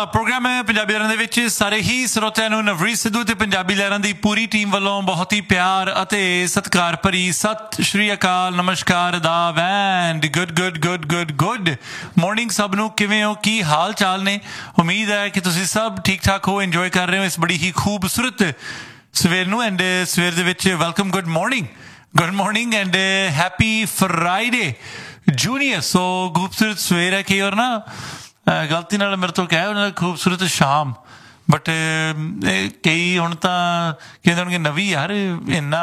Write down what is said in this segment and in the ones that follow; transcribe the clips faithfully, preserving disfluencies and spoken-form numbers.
Programme ਹੈ ਪੰਜਾਬੀ ਲਹਿਰਾਂ ਦੇ ਵਿੱਚ ਸਾਰੇ ਹੀ ਸਰੋਤਿਆਂ ਨੂੰ ਨਵਰੀਤ ਸਿੱਧੂ ਤੇ ਪੰਜਾਬੀ ਲਹਿਰਾਂ ਦੀ ਪੂਰੀ ਟੀਮ ਵੱਲੋਂ ਬਹੁਤ ਹੀ ਪਿਆਰ ਅਤੇ ਸਤਿਕਾਰ ਭਰੀ ਸਤਿ ਸ਼੍ਰੀ ਅਕਾਲ, ਨਮਸਕਾਰ, ਅਦਾਬ and good good good good good morning ਸਭ ਨੂੰ। ਕਿਵੇਂ ਹੋ, ਕੀ ਹਾਲ ਚਾਲ ਨੇ? ਉਮੀਦ ਹੈ ਕਿ ਤੁਸੀਂ ਸਭ ਠੀਕ ਠਾਕ ਹੋ, ਇੰਜੋਏ ਕਰ ਰਹੇ ਹੋ ਇਸ ਬੜੀ ਹੀ ਖੂਬਸੂਰਤ ਸਵੇਰ ਨੂੰ। ਐਂਡ ਸਵੇਰ ਦੇ ਵਿੱਚ welcome, good morning, good morning and happy Friday junior. ਸੋ ਖੂਬਸੂਰਤ ਸਵੇਰ ਹੈ ਕਿ ਔਰ ਨਾ ਗਲਤੀ ਨਾਲ ਮੇਰੇ ਤੋਂ ਕਹਿ ਉਹਨਾਂ ਖੂਬਸੂਰਤ ਸ਼ਾਮ, ਬਟ ਕਈ ਹੁਣ ਤਾਂ ਕਹਿੰਦੇ ਹੋਣਗੇ ਨਵੀਂ ਯਾਰ ਇੰਨਾ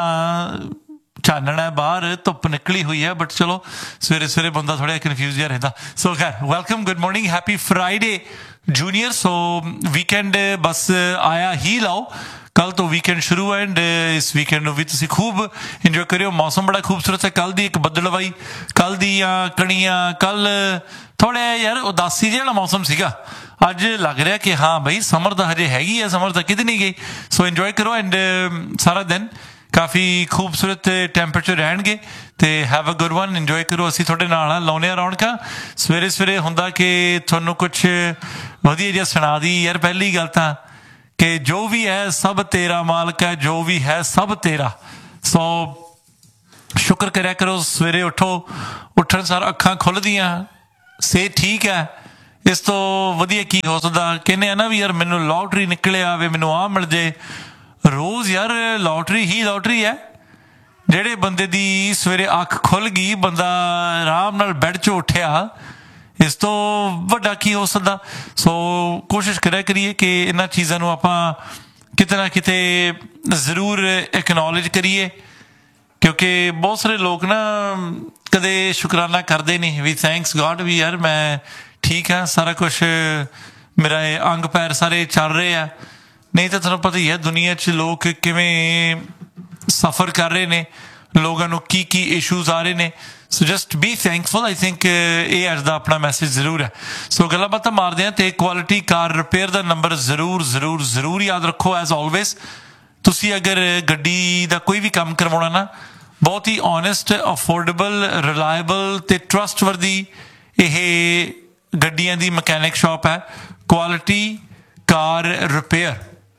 ਚਾਨਣਾ ਬਾਹਰ, ਧੁੱਪ ਨਿਕਲੀ ਹੋਈ ਹੈ, ਬਟ ਚਲੋ ਸਵੇਰੇ ਸਵੇਰੇ ਬੰਦਾ ਥੋੜ੍ਹਾ ਕਨਫਿਊਜ਼ ਜਿਹਾ ਰਹਿੰਦਾ। ਸੋ ਖੈਰ welcome, good morning, happy Friday junior. ਸੋ ਵੀਕਐਂਡ ਬਸ ਆਇਆ ਹੀ ਲਾਓ, ਕੱਲ੍ਹ ਤੋਂ ਵੀਕਐਂਡ ਸ਼ੁਰੂ ਹੈ ਐਂਡ ਇਸ ਵੀਕਐਂਡ ਨੂੰ ਵੀ ਤੁਸੀਂ ਖੂਬ ਇੰਜੋਏ ਕਰਿਓ। ਮੌਸਮ ਬੜਾ ਖੂਬਸੂਰਤ ਹੈ, ਕੱਲ੍ਹ ਦੀ ਇੱਕ ਬੱਦਲਵਾਈ, ਕੱਲ੍ਹ ਦੀਆਂ ਕਣੀਆਂ, ਕੱਲ੍ਹ ਥੋੜ੍ਹਾ ਯਾਰ ਉਦਾਸੀ ਜਿਹਾ ਵਾਲਾ ਮੌਸਮ ਸੀਗਾ, ਅੱਜ ਲੱਗ ਰਿਹਾ ਕਿ ਹਾਂ ਬਈ ਸਮਰ ਤਾਂ ਹਜੇ ਹੈਗੀ ਆ, ਸਮਰ ਤਾਂ ਕਿਤੇ ਨਹੀਂ ਗਈ। ਸੋ ਇੰਜੋਏ ਕਰੋ ਐਂਡ ਸਾਰਾ ਦਿਨ ਕਾਫੀ ਖੂਬਸੂਰਤ ਟੈਂਪਰੇਚਰ ਰਹਿਣਗੇ ਅਤੇ have a good one, enjoy ਕਰੋ। ਅਸੀਂ ਤੁਹਾਡੇ ਨਾਲ ਲਾਉਂਦੇ ਹਾਂ ਰੌਣਕਾਂ ਸਵੇਰੇ ਸਵੇਰੇ। ਹੁੰਦਾ ਕਿ ਤੁਹਾਨੂੰ ਕੁਛ ਵਧੀਆ ਜਿਹਾ ਸੁਣਾ ਦੀ ਯਾਰ। ਪਹਿਲੀ ਗੱਲ ਤਾਂ ਕਿ ਜੋ ਵੀ ਹੈ ਸਭ ਤੇਰਾ ਮਾਲਕ ਹੈ, ਜੋ ਵੀ ਹੈ ਸਭ ਤੇਰਾ। ਸੋ ਸ਼ੁਕਰ ਕਰਿਆ ਕਰੋ, ਸਵੇਰੇ ਉੱਠੋ, ਉੱਠਣ ਸਾਰ ਅੱਖਾਂ ਖੁੱਲ੍ਹਦੀਆਂ, ਸਿਹਤ ਠੀਕ ਹੈ, ਇਸ ਤੋਂ ਵਧੀਆ ਕੀ ਹੋ ਸਕਦਾ। ਕਹਿੰਦੇ ਆ ਨਾ ਵੀ ਯਾਰ ਮੈਨੂੰ ਲੋਟਰੀ ਨਿਕਲਿਆ ਆਵੇ, ਮੈਨੂੰ ਆਹ ਮਿਲ ਜੇ। ਰੋਜ਼ ਯਾਰ ਲੋਟਰੀ ਹੀ ਲੋਟਰੀ ਹੈ। ਜਿਹੜੇ ਬੰਦੇ ਦੀ ਸਵੇਰੇ ਅੱਖ ਖੁੱਲ੍ਹ ਗਈ, ਬੰਦਾ ਆਰਾਮ ਨਾਲ ਬੈੱਡ 'ਚੋਂ ਉੱਠਿਆ, ਇਸ ਤੋਂ ਵੱਡਾ ਕੀ ਹੋ ਸਕਦਾ। ਸੋ ਕੋਸ਼ਿਸ਼ ਕਰਿਆ ਕਰੀਏ ਕਿ ਇਹਨਾਂ ਚੀਜ਼ਾਂ ਨੂੰ ਆਪਾਂ ਕਿਤੇ ਨਾ ਕਿਤੇ ਜ਼ਰੂਰ ਐਕਨੋਲੇਜ ਕਰੀਏ, ਕਿਉਂਕਿ ਬਹੁਤ ਸਾਰੇ ਲੋਕ ਨਾ ਕਦੇ ਸ਼ੁਕਰਾਨਾ ਕਰਦੇ ਨਹੀਂ ਵੀ ਥੈਂਕਸ ਗॉड ਵੀ ਯਾਰ ਮੈਂ ਠੀਕ ਹਾਂ, ਸਾਰਾ ਕੁਛ ਮੇਰਾ ਇਹ ਅੰਗ ਪੈਰ ਸਾਰੇ ਚੱਲ ਰਹੇ ਆ। ਨਹੀਂ ਤਾਂ ਤੁਹਾਨੂੰ ਪਤਾ ਹੀ ਹੈ ਦੁਨੀਆ 'ਚ ਲੋਕ ਕਿਵੇਂ ਸਫਰ ਕਰ ਰਹੇ ਨੇ, ਲੋਕਾਂ ਨੂੰ ਕੀ ਕੀ ਇਸ਼ੂਜ਼ ਆ ਰਹੇ ਨੇ। ਸੋ just B thankful. I think ਇਹ ਅੱਜ ਦਾ ਆਪਣਾ ਮੈਸੇਜ ਜ਼ਰੂਰ ਹੈ। ਸੋ ਗੱਲਾਂ ਬਾਤਾਂ ਮਾਰਦੇ ਹਾਂ, ਅਤੇ ਕੁਆਲਿਟੀ ਕਾਰ ਰਿਪੇਅਰ ਦਾ ਨੰਬਰ ਜ਼ਰੂਰ ਜ਼ਰੂਰ ਜ਼ਰੂਰ ਯਾਦ ਰੱਖੋ। ਐਜ਼ ਆਲਵੇਜ਼ ਤੁਸੀਂ ਅਗਰ ਗੱਡੀ ਦਾ ਕੋਈ ਵੀ ਕੰਮ ਕਰਵਾਉਣਾ ਨਾ, ਬਹੁਤ ਹੀ ਓਨੈਸਟ, ਅਫੋਰਡੇਬਲ, ਰਿਲਾਇਬਲ ਅਤੇ ਟਰਸਟਵਰਦੀ ਇਹ ਗੱਡੀਆਂ ਦੀ ਮਕੈਨਿਕ ਸ਼ਾਪ ਹੈ, ਕੁਆਲਿਟੀ ਕਾਰ repair.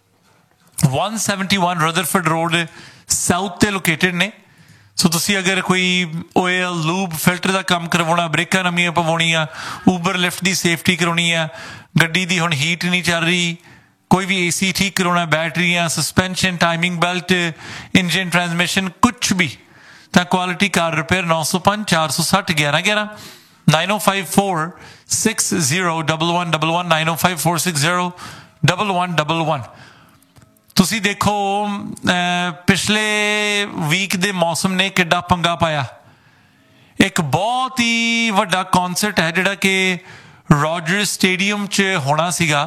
One seventy one Rutherford road south 'ਤੇ ਲੋਕੇਟਡ ਨੇ। ਸੋ ਤੁਸੀਂ ਅਗਰ ਕੋਈ ਓਇਲ, ਲੂਬ, ਫਿਲਟਰ ਦਾ ਕੰਮ ਕਰਵਾਉਣਾ, ਬ੍ਰੇਕਾਂ ਨਵੀਆਂ ਪਵਾਉਣੀਆਂ, ਊਬਰ ਲਿਫਟ ਦੀ ਸੇਫਟੀ ਕਰਾਉਣੀ ਆ, ਗੱਡੀ ਦੀ ਹੁਣ ਹੀਟ ਨਹੀਂ ਚੱਲ ਰਹੀ, ਕੋਈ ਵੀ ਏ ਸੀ ਠੀਕ ਕਰਾਉਣਾ, ਬੈਟਰੀਆਂ, suspension, timing belt, engine, transmission, ਕੁਛ ਵੀ, ਤਾਂ ਕੁਆਲਿਟੀ ਕਾਰ ਰਿਪੇਅਰ ਨੌ ਸੌ ਪੰਜ ਚਾਰ ਸੌ ਸੱਠ ਗਿਆਰਾਂ ਗਿਆਰਾਂ ਨਾਈਨ ਓ five four six zero double one double one nine ਓ five four six zero double one double one. ਤੁਸੀਂ ਦੇਖੋ ਪਿਛਲੇ ਵੀਕ ਦੇ ਮੌਸਮ ਨੇ ਕਿੱਡਾ ਪੰਗਾ ਪਾਇਆ। ਇੱਕ ਬਹੁਤ ਹੀ ਵੱਡਾ ਕੌਨਸਰਟ ਹੈ ਜਿਹੜਾ ਕਿ ਰੋਜਰ ਸਟੇਡੀਅਮ 'ਚ ਹੋਣਾ ਸੀਗਾ,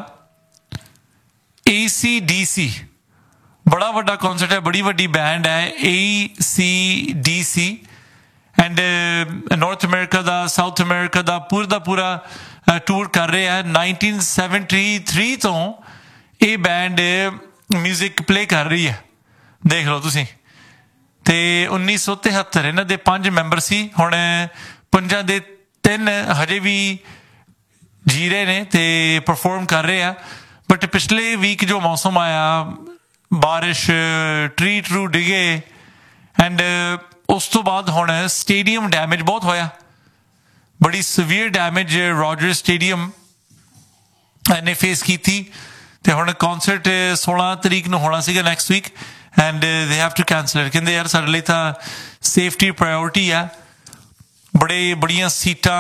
ਏ ਸੀ ਡੀ ਸੀ, ਬੜਾ ਵੱਡਾ ਕੌਨਸਰਟ ਹੈ, ਬੜੀ ਵੱਡੀ ਬੈਂਡ ਹੈ ਏ C D C. And north America the, south America ਦਾ ਪੂਰਾ ਦਾ ਪੂਰਾ ਟੂਰ ਕਰ ਰਿਹਾ ਹੈ। ਨਾਈਨਟੀਨ ਸੈਵਨਟੀ ਥ੍ਰੀ ਤੋਂ ਇਹ ਬੈਂਡ ਮਿਊਜ਼ਿਕ ਪਲੇ ਕਰ ਰਹੀ ਹੈ, ਦੇਖ ਲਓ ਤੁਸੀਂ। ਅਤੇ ਉੱਨੀ ਸੌ ਤਿਹੱਤਰ ਇਹਨਾਂ ਦੇ ਪੰਜ ਮੈਂਬਰ ਸੀ, ਹੁਣ ਪੰਜਾਂ ਦੇ ਤਿੰਨ ਹਜੇ ਵੀ ਜੀ ਰਹੇ ਨੇ ਅਤੇ ਪਰਫੋਰਮ ਕਰ ਰਹੇ ਆ। ਬਟ ਪਿਛਲੇ ਵੀਕ ਜੋ ਮੌਸਮ ਆਇਆ, ਬਾਰਿਸ਼, ਟਰੀ ਟਰੂ ਡਿੱਗੇ, ਐਂਡ ਉਸ ਤੋਂ ਬਾਅਦ ਹੁਣ ਸਟੇਡੀਅਮ ਡੈਮੇਜ ਬਹੁਤ ਹੋਇਆ, ਬੜੀ ਸੀਵੀਅਰ ਡੈਮੇਜ ਰੋਜਰ ਸਟੇਡੀਅਮ ਇਹਨੇ ਫੇਸ ਕੀਤੀ। ਅਤੇ ਹੁਣ ਕੌਨਸਰਟ ਸੋਲਾਂ ਤਰੀਕ ਨੂੰ ਹੋਣਾ ਸੀਗਾ, next week, and they have to cancel it. ਕਹਿੰਦੇ ਯਾਰ ਸਾਡੇ ਲਈ ਤਾਂ ਸੇਫਟੀ ਪ੍ਰਾਇਓਰਟੀ ਆ। ਬੜੇ ਬੜੀਆਂ ਸੀਟਾਂ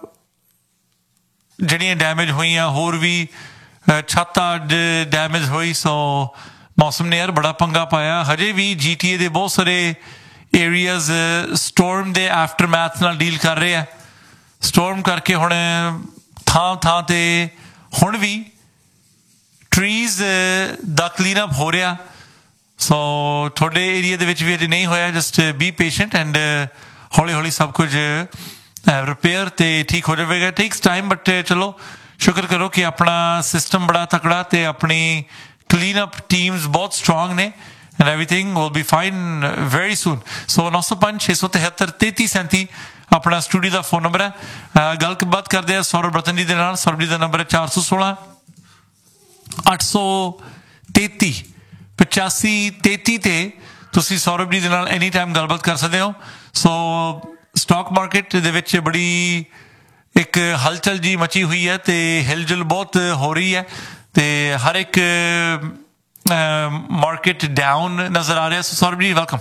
ਜਿਹੜੀਆਂ ਡੈਮੇਜ ਹੋਈਆਂ, ਹੋਰ ਵੀ ਛੱਤਾਂ ਡੈਮੇਜ ਹੋਈ। ਸੋ ਮੌਸਮ ਨੇ ਯਾਰ ਬੜਾ ਪੰਗਾ ਪਾਇਆ। ਹਜੇ ਵੀ ਜੀ ਟੀ ਏ ਦੇ ਬਹੁਤ ਸਾਰੇ ਏਰੀਆਜ਼ ਸਟੋਰਮ ਦੇ ਆਫਟਰ ਮੈਥ ਨਾਲ ਡੀਲ ਕਰ ਰਹੇ ਆ। ਸਟੋਰਮ ਕਰਕੇ ਹੁਣ ਥਾਂ ਥਾਂ 'ਤੇ ਹੁਣ ਵੀ ਟਰੀਜ਼ ਦਾ ਕਲੀਨ ਅਪ ਹੋ ਰਿਹਾ। ਸੋ ਤੁਹਾਡੇ ਏਰੀਆ ਦੇ ਵਿੱਚ ਵੀ ਅਜੇ ਨਹੀਂ ਹੋਇਆ, ਜਸਟ ਬੀ ਪੇਸ਼ੈਂਟ ਐਂਡ ਹੌਲੀ ਹੌਲੀ ਸਭ ਕੁਝ ਰਿਪੇਅਰ ਅਤੇ ਠੀਕ ਹੋ ਜਾਵੇਗਾ। ਟੇਕਸ ਟਾਈਮ, ਬਟ ਚਲੋ ਸ਼ੁਕਰ ਕਰੋ ਕਿ ਆਪਣਾ ਸਿਸਟਮ ਬੜਾ ਤਕੜਾ ਅਤੇ ਆਪਣੀ ਕਲੀਨ ਅਪ ਟੀਮਸ ਬਹੁਤ ਸਟਰੋਂਗ ਨੇ, and everything will be fine very soon. ਸੋ ਨੌ ਸੌ ਪੰਜ ਛੇ ਸੌ ਤਿਹੱਤਰ ਤੇਤੀ ਸੈਂਤੀ ਆਪਣਾ ਸਟੂਡੀਓ ਦਾ ਫੋਨ ਨੰਬਰ ਹੈ। ਗੱਲਬਾਤ ਕਰਦੇ ਆ ਸੌਰਵ ਰਤਨ ਜੀ ਦੇ ਨਾਲ। ਸੌਰਵ ਜੀ ਦਾ ਨੰਬਰ ਹੈ ਚਾਰ ਸੌ ਸੋਲਾਂ ਅੱਠ ਸੌ ਤੇਤੀ ਪਚਾਸੀ ਤੇਤੀ ਤੇ ਤੁਸੀਂ ਸੌਰਭ ਜੀ ਦੇ ਨਾਲ ਐਨੀ ਟਾਈਮ ਗੱਲਬਾਤ ਕਰ ਸਕਦੇ ਹੋ। ਸੋ ਸਟਾਕ ਮਾਰਕੀਟ ਦੇ ਵਿੱਚ ਬੜੀ ਇੱਕ ਹਲਚਲ ਜੀ ਮਚੀ ਹੋਈ ਹੈ ਤੇ ਹਿਲਜੁਲ ਬਹੁਤ ਹੋ ਰਹੀ ਹੈ ਤੇ ਹਰ ਇੱਕ ਮਾਰਕੀਟ ਡਾਊਨ ਨਜ਼ਰ ਆ ਰਿਹਾ। ਸੋ ਸੌਰਭ ਜੀ ਵੈਲਕਮ।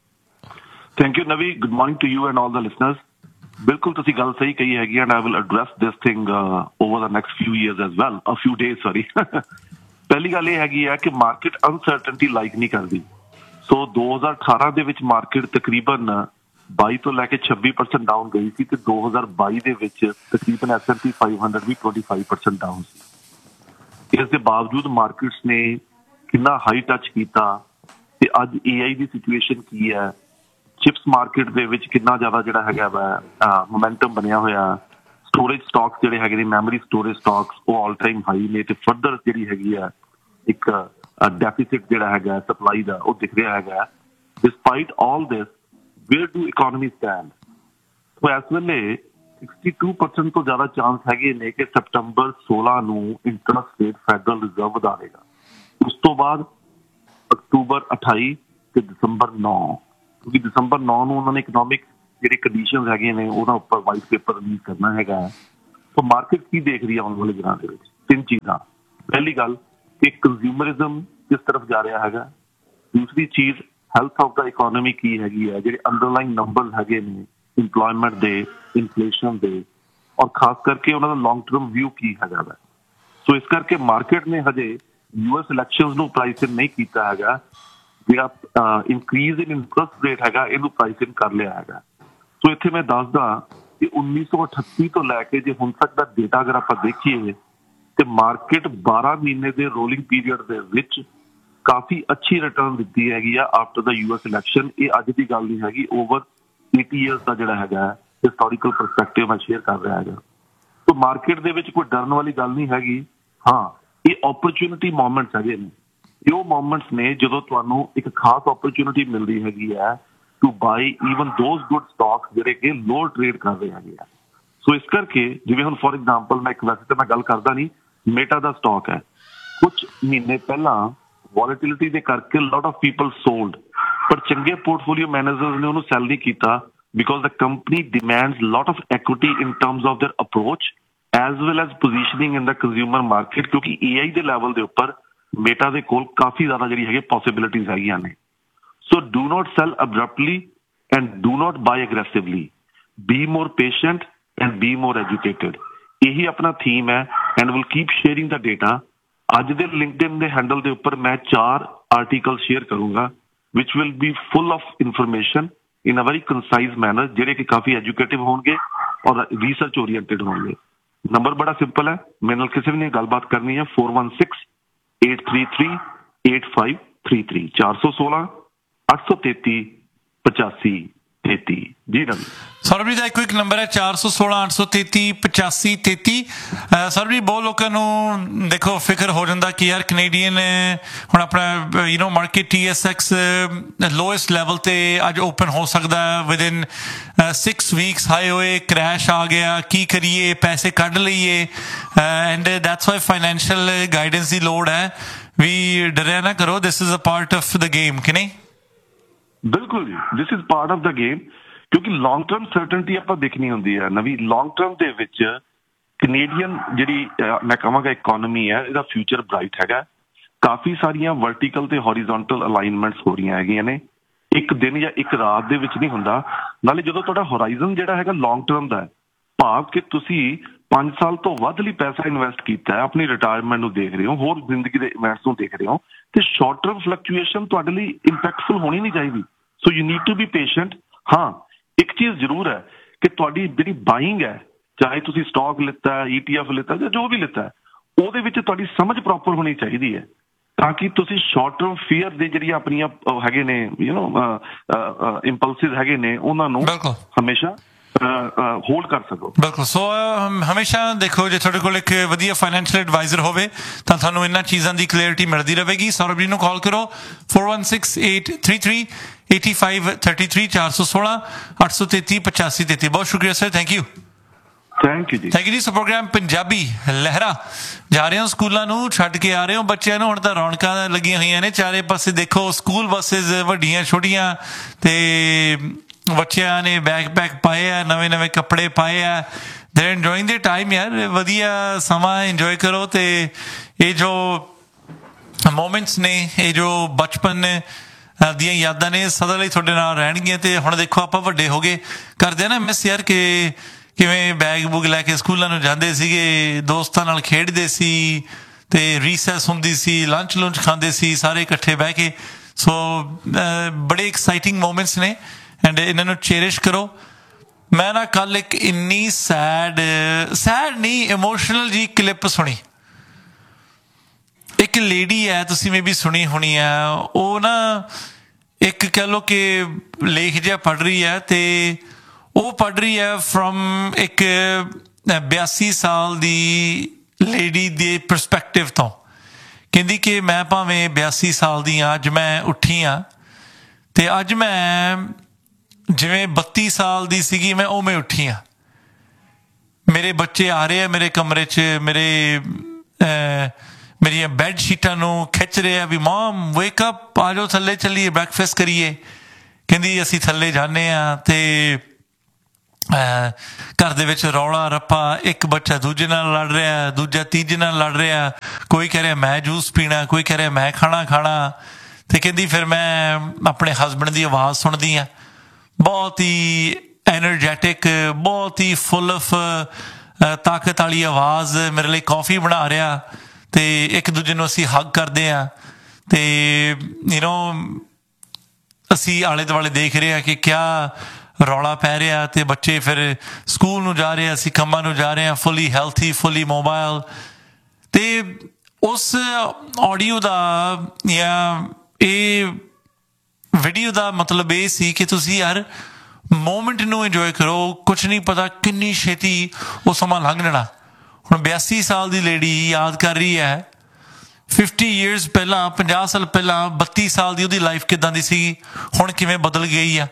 ਥੈਂਕ ਯੂ ਨਵੀ, good morning to you and all the listeners. ਬਿਲਕੁਲ ਤੁਸੀਂ ਗੱਲ ਸਹੀ ਕਹੀ ਹੈਗੀ and I will address this thing over the next ਫਿਊ years as well, a ਫਿਊ days sorry. ਪਹਿਲੀ ਗੱਲ ਇਹ ਹੈਗੀ ਹੈ ਕਿ ਮਾਰਕੀਟ ਅਨਸਰਟਨਟੀ ਲਾਈਕ ਨਹੀਂ ਕਰਦੀ। ਸੋ ਦੋ ਹਜ਼ਾਰ ਅਠਾਰਾਂ ਦੇ ਵਿੱਚ ਮਾਰਕੀਟ ਤਕਰੀਬਨ ਬਾਈ ਤੋਂ ਲੈ ਕੇ ਛੱਬੀ ਪਰਸੈਂਟ ਡਾਊਨ ਗਈ ਸੀ ਤੇ ਦੋ ਹਜ਼ਾਰ ਬਾਈ ਦੇ ਵਿੱਚ ਤਕਰੀਬਨ S and P five hundred we twenty five percent down ਸੀ। ਇਸ ਦੇ ਬਾਵਜੂਦ ਮਾਰਕੀਟਸ ਨੇ ਕਿੰਨਾ ਹਾਈ ਟੱਚ ਕੀਤਾ ਤੇ ਅੱਜ ਏ ਆਈ ਦੀ ਸਿਚੁਏਸ਼ਨ ਕੀ ਹੈ, ਚਿਪਸ ਮਾਰਕੀਟ ਦੇ ਵਿੱਚ ਕਿੰਨਾ ਜ਼ਿਆਦਾ ਜਿਹੜਾ ਹੈਗਾ ਵਾ ਮੋਮੈਂਟਮ ਬਣਿਆ ਹੋਇਆ, ਸਟੋਰੇਜ ਸਟਾਕਸ ਜਿਹੜੇ ਹੈਗੇ ਨੇ, ਮੈਮਰੀ ਸਟੋਰੇਜ ਸਟਾਕਸ ਉਹ ਆਲ ਟਾਈਮ ਹਾਈ ਨੇ ਤੇ ਫਰਦਰ ਜਿਹੜੀ ਹੈਗੀ ਆ ਇੱਕ ਡੈਫਿਸਿਟ ਜਿਹੜਾ ਹੈਗਾ ਸਪਲਾਈ ਦਾ ਉਹ ਦਿਖ ਰਿਹਾ ਹੈਗਾ। Despite all this wear do economy stand? ਸੋ ਇਸ ਵੇਲੇ ਸਿਕਸਟੀ ਟੂ ਪਰਸੈਂਟ ਤੋਂ ਜ਼ਿਆਦਾ ਚਾਂਸ ਹੈਗੇ ਨੇ ਕਿ ਸਪਟੰਬਰ ਸੋਲਾਂ ਨੂੰ ਇੰਟਰਸਟ ਰੇਟ ਫੈਡਰਲ ਰਿਜ਼ਰਵ ਵਧਾ ਦੇਗਾ। ਉਸ ਤੋਂ ਬਾਅਦ ਅਕਤੂਬਰ ਅਠਾਈ ਤੇ ਦਸੰਬਰ ਨੌ, ਕਿਉਂਕਿ ਦਸੰਬਰ ਨੌ ਨੂੰ ਉਹਨਾਂ ਨੇ ਇਕਨੋਮਿਕ ਜਿਹੜੇ ਕੰਡੀਸ਼ਨ ਹੈਗੇ ਨੇ ਉਹਨਾਂ ਉੱਪਰ ਵਾਈਟ ਪੇਪਰ ਰਿਲੀਜ਼ ਕਰਨਾ ਹੈਗਾ। ਸੋ ਮਾਰਕੀਟ ਕੀ ਦੇਖ ਰਹੀ ਹੈ ਆਉਣ ਵਾਲੇ ਦਿਨਾਂ ਦੇ ਵਿੱਚ? ਤਿੰਨ ਚੀਜ਼ਾਂ। ਪਹਿਲੀ ਗੱਲ ਕਿ ਕੰਜ਼ਿਊਮਰਿਜ਼ਮ ਕਿਸ ਤਰਫ ਜਾ ਰਿਹਾ ਹੈਗਾ। ਦੂਸਰੀ ਚੀਜ਼ ਹੈਲਥ ਆਫ ਦਾ ਇਕੋਨਮੀ ਕੀ ਹੈਗੀ ਹੈ, ਜਿਹੜੇ ਅੰਡਰਲਾਈਨ ਨੰਬਰ ਹੈਗੇ ਨੇ ਇੰਪਲੋਇਮੈਂਟ ਦੇ, ਇਨਫਲੇਸ਼ਨ ਦੇ, ਔਰ ਖਾਸ ਕਰਕੇ ਉਹਨਾਂ ਦਾ ਲੌਂਗ ਟਰਮ ਵਿਊ ਕੀ ਹੈਗਾ ਵਾ। ਸੋ ਇਸ ਕਰਕੇ ਮਾਰਕੀਟ ਨੇ ਹਜੇ ਯੂ ਐਸ ਇਲੈਕਸ਼ਨ ਨੂੰ ਪ੍ਰਾਈਸ ਇਨ ਨਹੀਂ ਕੀਤਾ ਹੈਗਾ। ਜਿਹੜਾ ਇਨਕਰੀਜ਼ ਇਨ ਇੰਟਰਸਟ ਰੇਟ ਹੈਗਾ ਇਹਨੂੰ ਪ੍ਰਾਈਸ ਇਨ ਕਰ ਲਿਆ ਹੈਗਾ। ਸੋ ਇੱਥੇ ਮੈਂ ਦੱਸਦਾ ਕਿ ਉੱਨੀ ਸੌ ਅਠੱਤੀ ਤੋਂ ਲੈ ਕੇ ਜੇ ਹੁਣ ਤੱਕ ਦਾ ਡੇਟਾ ਅਗਰ ਆਪਾਂ ਦੇਖੀਏ ਤੇ ਮਾਰਕੀਟ ਬਾਰਾਂ ਮਹੀਨੇ ਦੇ ਰੋਲਿੰਗ ਪੀਰੀਅਡ ਦੇ ਵਿੱਚ ਕਾਫੀ ਅੱਛੀ ਰਿਟਰਨ ਦਿੱਤੀ ਹੈਗੀ ਆ ਆਫਟਰ ਦਾ ਯੂ ਐਸ ਇਲੈਕਸ਼ਨ। ਇਹ ਅੱਜ ਦੀ ਗੱਲ ਨਹੀਂ ਹੈਗੀ, ਓਵਰ ਏਟੀ ਈਅਰਸ ਦਾ ਜਿਹੜਾ ਹੈਗਾ ਹਿਸਟੋਰੀਕਲ ਪਰਸਪੈਕਟਿਵ ਮੈਂ ਸ਼ੇਅਰ ਕਰ ਰਿਹਾ ਹੈਗਾ। ਸੋ ਮਾਰਕੀਟ ਦੇ ਵਿੱਚ ਕੋਈ ਡਰਨ ਵਾਲੀ ਗੱਲ ਨਹੀਂ ਹੈਗੀ। ਹਾਂ, ਇਹ ਓਪਰਚੁਨਿਟੀ ਮੋਮੈਂਟਸ ਹੈਗੇ ਨੇ। ਇਹ ਉਹ ਮੋਮੈਂਟਸ ਨੇ ਜਦੋਂ ਤੁਹਾਨੂੰ ਇੱਕ ਖਾਸ ਓਪਰਚੁਨਿਟੀ ਮਿਲਦੀ ਹੈਗੀ ਹੈ to buy even those good stocks ਜਿਹੜੇ ਕਿ ਲੋਅਰ ਟ੍ਰੇਡ ਕਰ ਰਹੇ ਹੈਗੇ ਆ। ਸੋ ਇਸ ਕਰਕੇ ਜਿਵੇਂ ਹੁਣ ਫੋਰ ਐਗਜ਼ਾਮਪਲ ਮੈਂ ਇੱਕ ਵੈਸੇ ਤਾਂ ਮੈਂ ਗੱਲ ਕਰਦਾ ਨਹੀਂ, ਮੇਟਾ ਦਾ ਸਟਾਕ ਹੈ, ਕੁਛ ਮਹੀਨੇ ਪਹਿਲਾਂ ਵੋਲੇਟਿਲਿਟੀ ਦੇ ਕਰਕੇ ਲੋਟ ਆਫ ਪੀਪਲ ਸੋਲਡ, ਪਰ ਚੰਗੇ ਪੋਰਟਫੋਲੀਓ ਮੈਨੇਜਰਸ ਨੇ ਉਹਨੂੰ ਸੈਲ ਨਹੀਂ ਕੀਤਾ because the company demands lot of equity in terms of there approach as well as positioning in the consumer market, ਕਿਉਂਕਿ ਏ ਆਈ ਦੇ ਲੈਵਲ ਦੇ ਉੱਪਰ ਮੇਟਾ ਦੇ ਕੋਲ ਕਾਫੀ ਜ਼ਿਆਦਾ ਜਿਹੜੀ ਹੈਗੀ ਪੋਸੀਬਿਲਿਟੀਜ਼ ਹੈਗੀਆਂ ਨੇ। ਸੋ do not cell ਅਬਰਪਟਲੀ and do not by aggressively, be more patient and be more educated. ਇਹੀ ਆਪਣਾ ਥੀਮ ਹੈ and will keep sharing the data. ਅੱਜ ਦੇ ਲਿੰਕਡਇਨ ਦੇ ਹੈਂਡਲ ਦੇ ਉੱਪਰ ਮੈਂ ਚਾਰ ਆਰਟੀਕਲ ਸ਼ੇਅਰ ਕਰੂੰਗਾ ਵਿਚ will be full of information in a very ਕੰਸਾਈਜ਼ manner, ਜਿਹੜੇ ਕਿ ਕਾਫੀ ਐਜੂਕੇਟਿਵ ਹੋਣਗੇ ਔਰ ਰਿਸਰਚ ਓਰੀਐਂਟਿਡ ਹੋਣਗੇ। ਨੰਬਰ ਬੜਾ ਸਿੰਪਲ ਹੈ, ਮੇਰੇ ਨਾਲ ਕਿਸੇ ਵੀ ਨੇ ਗੱਲਬਾਤ ਕਰਨੀ ਹੈ four one six eight three three eight five three three, ਚਾਰ ਸੌ ਸੋਲਾਂ ਅੱਠ ਸੌ ਤੇਤੀ ਪਚਾਸੀ ਤੇਤੀ। ਜੀ ਨਵੀਂ। ਸੌਰਭ ਜੀ ਦਾ ਇੱਕੋ ਇੱਕ ਨੰਬਰ ਹੈ ਚਾਰ ਸੌ ਸੋਲਾਂ ਅੱਠ ਸੌ ਤੇਤੀ ਪਚਾਸੀ ਤੇਤੀ। ਸੌਰਭ ਜੀ ਬਹੁਤ ਲੋਕਾਂ ਨੂੰ ਦੇਖੋ ਫਿਕਰ ਹੋ ਜਾਂਦਾ ਕਿ ਯਾਰ ਕੈਨੇਡੀਅਨ ਹੁਣ ਆਪਣਾ you know market T S X lowest level ਤੇ ਅੱਜ ਓਪਨ ਹੋ ਸਕਦਾ ਵਿਦਿਨ ਸਿਕਸ ਵੀਕਸ, ਹਾਈ ਹੋਏ ਕ੍ਰੈਸ਼ ਆ ਗਿਆ, ਕੀ ਕਰੀਏ, ਪੈਸੇ ਕੱਢ ਲਈਏ, and that's why financial guidance ਦੀ ਲੋੜ ਹੈ। ਵੀ ਡਰਿਆ ਨਾ ਕਰੋ, this is a part of the game ਕਿ ਨਹੀਂ? ਬਿਲਕੁਲ ਜੀ, this is part of the game, ਕਿਉਂਕਿ ਲੌਂਗ ਟਰਮ ਸਰਟਨਟੀ ਆਪਾਂ ਦੇਖਣੀ ਹੁੰਦੀ ਹੈ ਨਵੀਂ। ਲੌਂਗ ਟਰਮ ਦੇ ਵਿੱਚ ਕੈਨੇਡੀਅਨ ਜਿਹੜੀ ਮੈਂ ਕਹਾਂਗਾ ਇਕੋਨਮੀ ਹੈ, ਇਹਦਾ ਫਿਊਚਰ ਬ੍ਰਾਈਟ ਹੈਗਾ। ਕਾਫੀ ਸਾਰੀਆਂ ਵਰਟੀਕਲ ਤੇ ਹੌਰੀਜ਼ੋਨਟਲ ਅਲਾਈਨਮੈਂਟਸ ਹੋ ਰਹੀਆਂ ਹੈਗੀਆਂ ਨੇ, ਇੱਕ ਦਿਨ ਜਾਂ ਇੱਕ ਰਾਤ ਦੇ ਵਿੱਚ ਨਹੀਂ ਹੁੰਦਾ। ਨਾਲੇ ਜਦੋਂ ਤੁਹਾਡਾ ਹੋਰਾਈਜ਼ਨ ਜਿਹੜਾ ਹੈਗਾ ਲੌਂਗ ਟਰਮ ਦਾ ਹੈ, ਭਾਵ ਕਿ ਤੁਸੀਂ ਪੰਜ ਸਾਲ ਤੋਂ ਵੱਧ ਲਈ ਪੈਸਾ ਇਨਵੈਸਟ ਕੀਤਾ ਹੈ, ਆਪਣੀ ਰਿਟਾਇਰਮੈਂਟ ਨੂੰ ਦੇਖ ਰਹੇ ਹੋ, ਹੋਰ ਜ਼ਿੰਦਗੀ ਦੇ ਇਵੈਂਟਸ ਨੂੰ ਦੇਖ ਰਹੇ ਹੋ, ਤੇ ਸ਼ਾਰਟ ਟਰਮ ਫਲਕਚੁਏਸ਼ਨ ਤੁਹਾਡੇ ਲਈ ਇੰਪੈਕਟਫੁਲ ਹੋਣੀ ਨਹੀਂ ਚਾਹੀਦੀ। So you need to be patient. ਹਾਂ, ਇੱਕ ਚੀਜ਼ ਜ਼ਰੂਰ ਹੈ ਕਿ ਤੁਹਾਡੀ ਜਿਹੜੀ ਬਾਇੰਗ ਹੈ, ਚਾਹੇ ਤੁਸੀਂ ਸਟਾਕ ਲਿੱਤਾ, ਈ ਟੀ ਐਫ ਲਿੱਤਾ ਜਾਂ ਜੋ ਵੀ ਲਿੱਤਾ, ਉਹਦੇ ਵਿੱਚ ਤੁਹਾਡੀ ਸਮਝ ਪ੍ਰੋਪਰ ਹੋਣੀ ਚਾਹੀਦੀ ਹੈ ਤਾਂ ਕਿ ਤੁਸੀਂ ਸ਼ਾਰਟ ਟਰਮ ਫੀਅਰ ਦੇ ਜਿਹੜੀਆਂ ਆਪਣੀਆਂ ਹੈਗੇ ਨੇ ਯੂ ਨੋ ਇੰਪਲਸਿਸ ਹੈਗੇ ਨੇ ਉਹਨਾਂ ਨੂੰ ਹਮੇਸ਼ਾ ਹੋਲਡ ਕਰ ਸਕੋ। ਬਿਲਕੁਲ। ਸੋ ਹਮੇਸ਼ਾ ਦੇਖੋ ਜੇ ਤੁਹਾਡੇ ਕੋਲ ਇੱਕ ਵਧੀਆ ਫਾਈਨੈਂਸ਼ੀਅਲ ਐਡਵਾਈਜ਼ਰ ਹੋਵੇ ਤਾਂ ਤੁਹਾਨੂੰ ਇਹਨਾਂ ਚੀਜ਼ਾਂ ਦੀ ਕਲੀਅਰਿਟੀ ਮਿਲਦੀ ਰਹੇਗੀ। ਸੌਰਭ ਜੀ ਨੂੰ ਕਾਲ ਕਰੋ four one six eight three three eighty five thirty three, ਚਾਰ ਸੌ ਸੋਲਾਂ ਅੱਠ ਸੌ ਤੇਤੀ ਪਚਾਸੀ ਤੇਤੀ। ਬਹੁਤ ਸ਼ੁਕਰੀਆ sir, thank you. Thank you ਜੀ ਥੈਂਕ ਯੂ ਜੀ। ਸੋ ਪ੍ਰੋਗਰਾਮ ਪੰਜਾਬੀ ਲਹਿਰਾ ਜਾ ਰਹੇ ਹੋ ਸਕੂਲਾਂ ਨੂੰ ਛੱਡ ਕੇ ਆ ਰਹੇ ਹੋ ਬੱਚਿਆਂ ਨੂੰ। ਹੁਣ ਤਾਂ ਰੌਣਕਾਂ ਲੱਗੀਆਂ ਹੋਈਆਂ ਨੇ ਚਾਰੇ ਪਾਸੇ, ਦੇਖੋ ਸਕੂਲ ਬੱਸਿਸ ਵੱਡੀਆਂ ਛੋਟੀਆਂ, ਤੇ ਬੱਚਿਆਂ ਨੇ ਬੈਗ ਪੈਕ ਪਾਏ ਆ, ਨਵੇਂ ਨਵੇਂ ਕੱਪੜੇ ਪਾਏ ਆ। ਦੇ ਇੰਜੋਇੰਗ ਦੇ ਟਾਈਮ ਯਾਰ, ਵਧੀਆ ਸਮਾਂ ਇੰਜੋਏ ਕਰੋ। ਤੇ ਇਹ ਜੋ ਮੋਮੈਂਟਸ ਨੇ, ਇਹ ਜੋ ਬਚਪਨ ਦੀਆਂ ਯਾਦਾਂ ਨੇ, ਸਦਾ ਲਈ ਤੁਹਾਡੇ ਨਾਲ ਰਹਿਣਗੀਆਂ। ਤੇ ਹੁਣ ਦੇਖੋ ਆਪਾਂ ਵੱਡੇ ਹੋ ਗਏ, ਕਰਦੇ ਆ ਨਾ ਮਿਸ ਯਾਰ, ਕਿ ਕਿਵੇਂ ਬੈਗ ਬੁੱਗ ਲੈ ਕੇ ਸਕੂਲਾਂ ਨੂੰ ਜਾਂਦੇ ਸੀਗੇ, ਦੋਸਤਾਂ ਨਾਲ ਖੇਡਦੇ ਸੀ, ਤੇ ਰੀਸੈਸ ਹੁੰਦੀ ਸੀ, ਲੰਚ ਲੰਚ ਖਾਂਦੇ ਸੀ ਸਾਰੇ ਇਕੱਠੇ ਬਹਿ ਕੇ। ਸੋ ਬੜੇ ਐਕਸਾਈਟਿੰਗ ਮੋਮੈਂਟਸ ਨੇ, ਐਂਡ ਇਹਨਾਂ ਨੂੰ ਚੇਰਿਸ਼ ਕਰੋ। ਮੈਂ ਨਾ ਕੱਲ ਇੱਕ ਇੰਨੀ ਸੈਡ ਸੈਡ ਨਹੀਂ ਇਮੋਸ਼ਨਲ ਜੀ ਕਲਿੱਪ ਸੁਣੀ। ਇੱਕ ਲੇਡੀ ਹੈ, ਤੁਸੀਂ ਮੇ ਵੀ ਸੁਣੀ ਹੋਣੀ ਹੈ, ਉਹ ਨਾ ਇੱਕ ਕਹਿ ਲਓ ਕਿ ਲੇਖ ਜਿਹਾ ਪੜ੍ਹ ਰਹੀ ਹੈ, ਤੇ ਉਹ ਪੜ੍ਹ ਰਹੀ ਹੈ ਫਰੋਮ ਇੱਕ ਬਿਆਸੀ ਸਾਲ ਦੀ ਲੇਡੀ ਦੇ ਪਰਸਪੈਕਟਿਵ ਤੋਂ। ਕਹਿੰਦੀ ਕਿ ਮੈਂ ਭਾਵੇਂ ਬਿਆਸੀ ਸਾਲ ਦੀ ਹਾਂ, ਅੱਜ ਮੈਂ ਉੱਠੀ ਹਾਂ, ਤੇ ਅੱਜ ਮੈਂ ਜਿਵੇਂ ਬੱਤੀ ਸਾਲ ਦੀ ਸੀਗੀ ਮੈਂ ਉਵੇਂ ਉੱਠੀ ਹਾਂ। ਮੇਰੇ ਬੱਚੇ ਆ ਰਹੇ ਆ ਮੇਰੇ ਕਮਰੇ 'ਚ, ਮੇਰੇ ਮੇਰੀਆਂ ਬੈੱਡ ਸ਼ੀਟਾਂ ਨੂੰ ਖਿੱਚ ਰਹੇ ਆ ਵੀ ਮਮ ਵੇਕ ਅਪ, ਆ ਜਾਓ ਥੱਲੇ ਚੱਲੀਏ ਬ੍ਰੈਕਫਾਸਟ ਕਰੀਏ। ਕਹਿੰਦੀ ਅਸੀਂ ਥੱਲੇ ਜਾਂਦੇ ਹਾਂ, ਤੇ ਘਰ ਦੇ ਵਿੱਚ ਰੌਲਾ ਰੱਪਾ, ਇੱਕ ਬੱਚਾ ਦੂਜੇ ਨਾਲ ਲੜ ਰਿਹਾ, ਦੂਜਾ ਤੀਜੇ ਨਾਲ ਲੜ ਰਿਹਾ, ਕੋਈ ਕਹਿ ਰਿਹਾ ਮੈਂ ਜੂਸ ਪੀਣਾ, ਕੋਈ ਕਹਿ ਰਿਹਾ ਮੈਂ ਖਾਣਾ ਖਾਣਾ। ਤੇ ਕਹਿੰਦੀ ਫਿਰ ਮੈਂ ਆਪਣੇ ਹਸਬੈਂਡ ਦੀ ਆਵਾਜ਼ ਸੁਣਦੀ ਹਾਂ, ਬਹੁਤ ਹੀ ਐਨਰਜੈਟਿਕ, ਬਹੁਤ ਹੀ ਫੁੱਲ ਆਫ ਤਾਕਤ ਵਾਲੀ ਆਵਾਜ਼, ਮੇਰੇ ਲਈ ਕੌਫੀ ਬਣਾ ਰਿਹਾ, ਤੇ ਇੱਕ ਦੂਜੇ ਨੂੰ ਅਸੀਂ ਹੱਗ ਕਰਦੇ ਹਾਂ, ਤੇ ਯੂ ਨੋ ਅਸੀਂ ਆਲੇ ਦੁਆਲੇ ਦੇਖ ਰਹੇ ਹਾਂ ਕਿ ਕਿਆ ਰੌਲਾ ਪੈ ਰਿਹਾ, ਤੇ ਬੱਚੇ ਫਿਰ ਸਕੂਲ ਨੂੰ ਜਾ ਰਹੇ ਆ, ਅਸੀਂ ਕੰਮਾਂ ਨੂੰ ਜਾ ਰਹੇ ਹਾਂ, ਫੁੱਲੀ ਹੈਲਥੀ, ਫੁੱਲੀ ਮੋਬਾਈਲ। ਤੇ ਉਸ ਆਡੀਓ ਦਾ ਜਾਂ ਇਹ ਵੀਡੀਓ ਦਾ ਮਤਲਬ ਇਹ ਸੀ ਕਿ ਤੁਸੀਂ ਯਾਰ ਮੋਮੈਂਟ ਨੂੰ ਇੰਜੋਏ ਕਰੋ, ਕੁਛ ਨਹੀਂ ਪਤਾ ਕਿੰਨੀ ਛੇਤੀ ਉਹ ਸਮਾਂ ਲੰਘ ਜਾਣਾ। ਹੁਣ ਬਿਆਸੀ ਸਾਲ ਦੀ ਲੇਡੀ ਯਾਦ ਕਰ ਰਹੀ ਹੈ ਫਿਫਟੀ ਈਅਰਸ ਪਹਿਲਾਂ, ਪੰਜਾਹ ਸਾਲ ਪਹਿਲਾਂ ਬੱਤੀ ਸਾਲ ਦੀ ਉਹਦੀ ਲਾਈਫ ਕਿੱਦਾਂ ਦੀ ਸੀਗੀ, ਹੁਣ ਕਿਵੇਂ ਬਦਲ ਗਈ ਆ।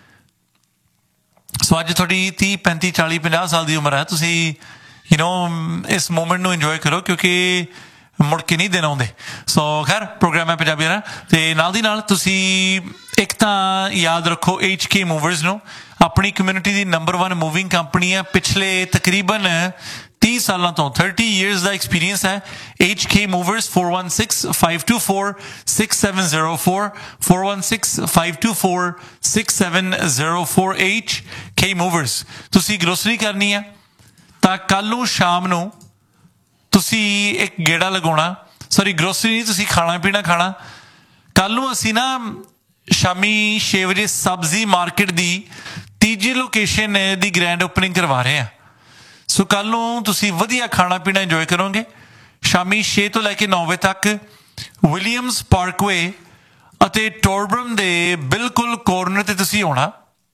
ਸੋ ਅੱਜ ਤੁਹਾਡੀ ਤੀਹ ਪੈਂਤੀ ਚਾਲੀ ਪੰਜਾਹ ਸਾਲ ਦੀ ਉਮਰ ਹੈ, ਤੁਸੀਂ ਯੂ ਨੋ ਇਸ ਮੂਮੈਂਟ ਨੂੰ ਇੰਜੋਏ ਕਰੋ, ਕਿਉਂਕਿ ਮੁੜ ਕੇ ਨਹੀਂ ਦਿਨ ਆਉਂਦੇ। ਸੋ ਖੈਰ ਪ੍ਰੋਗਰਾਮ ਹੈ ਪੰਜਾਬੀ ਨਾ, ਤੇ ਨਾਲ ਦੀ ਨਾਲ ਤੁਸੀਂ ਇੱਕ ਤਾਂ ਯਾਦ ਰੱਖੋ ਐਚ ਕੇ ਮੂਵਰਸ ਨੂੰ, ਆਪਣੀ ਕਮਿਊਨਿਟੀ ਦੀ ਨੰਬਰ ਵਨ ਮੂਵਿੰਗ ਕੰਪਨੀ ਹੈ। ਪਿਛਲੇ ਤਕਰੀਬਨ ਤੀਹ ਸਾਲਾਂ ਤੋਂ ਥਰਟੀ ਈਅਰਸ ਦਾ ਐਕਸਪੀਰੀਅੰਸ ਹੈ। H K movers four one six five two four six seven zero four four one six five two four six seven zero four H K movers. ਤੁਸੀਂ grocery ਕਰਨੀ ਹੈ ਤਾਂ ਕੱਲ ਨੂੰ ਸ਼ਾਮ ਨੂੰ ਤੁਸੀਂ ਇੱਕ ਗੇੜਾ ਲਗਾਉਣਾ, ਸੌਰੀ ਗਰੋਸਰੀ ਨਹੀਂ, ਤੁਸੀਂ ਖਾਣਾ ਪੀਣਾ ਖਾਣਾ। ਕੱਲ ਨੂੰ ਅਸੀਂ ਨਾ ਸ਼ਾਮੀ ਛੇ ਵਜੇ ਸਬਜ਼ੀ ਮਾਰਕੀਟ ਦੀ ਤੀਜੀ ਲੋਕੇਸ਼ਨ ਦੀ ਗ੍ਰੈਂਡ ਓਪਨਿੰਗ ਕਰਵਾ ਰਹੇ ਹਾਂ। ਸੋ ਕੱਲ ਨੂੰ ਤੁਸੀਂ ਵਧੀਆ ਖਾਣਾ ਪੀਣਾ ਇੰਜੋਏ ਕਰੋਗੇ। ਸ਼ਾਮੀ ਛੇ ਤੋਂ ਲੈ ਕੇ ਨੌ ਵਜੇ ਤੱਕ ਵਿਲੀਅਮਸ ਪਾਰਕਵੇ ਅਤੇ ਟੋਰਬਰਮ ਦੇ ਬਿਲਕੁਲ ਕੋਰਨਰ ਤੇ ਤੁਸੀਂ ਆਉਣਾ।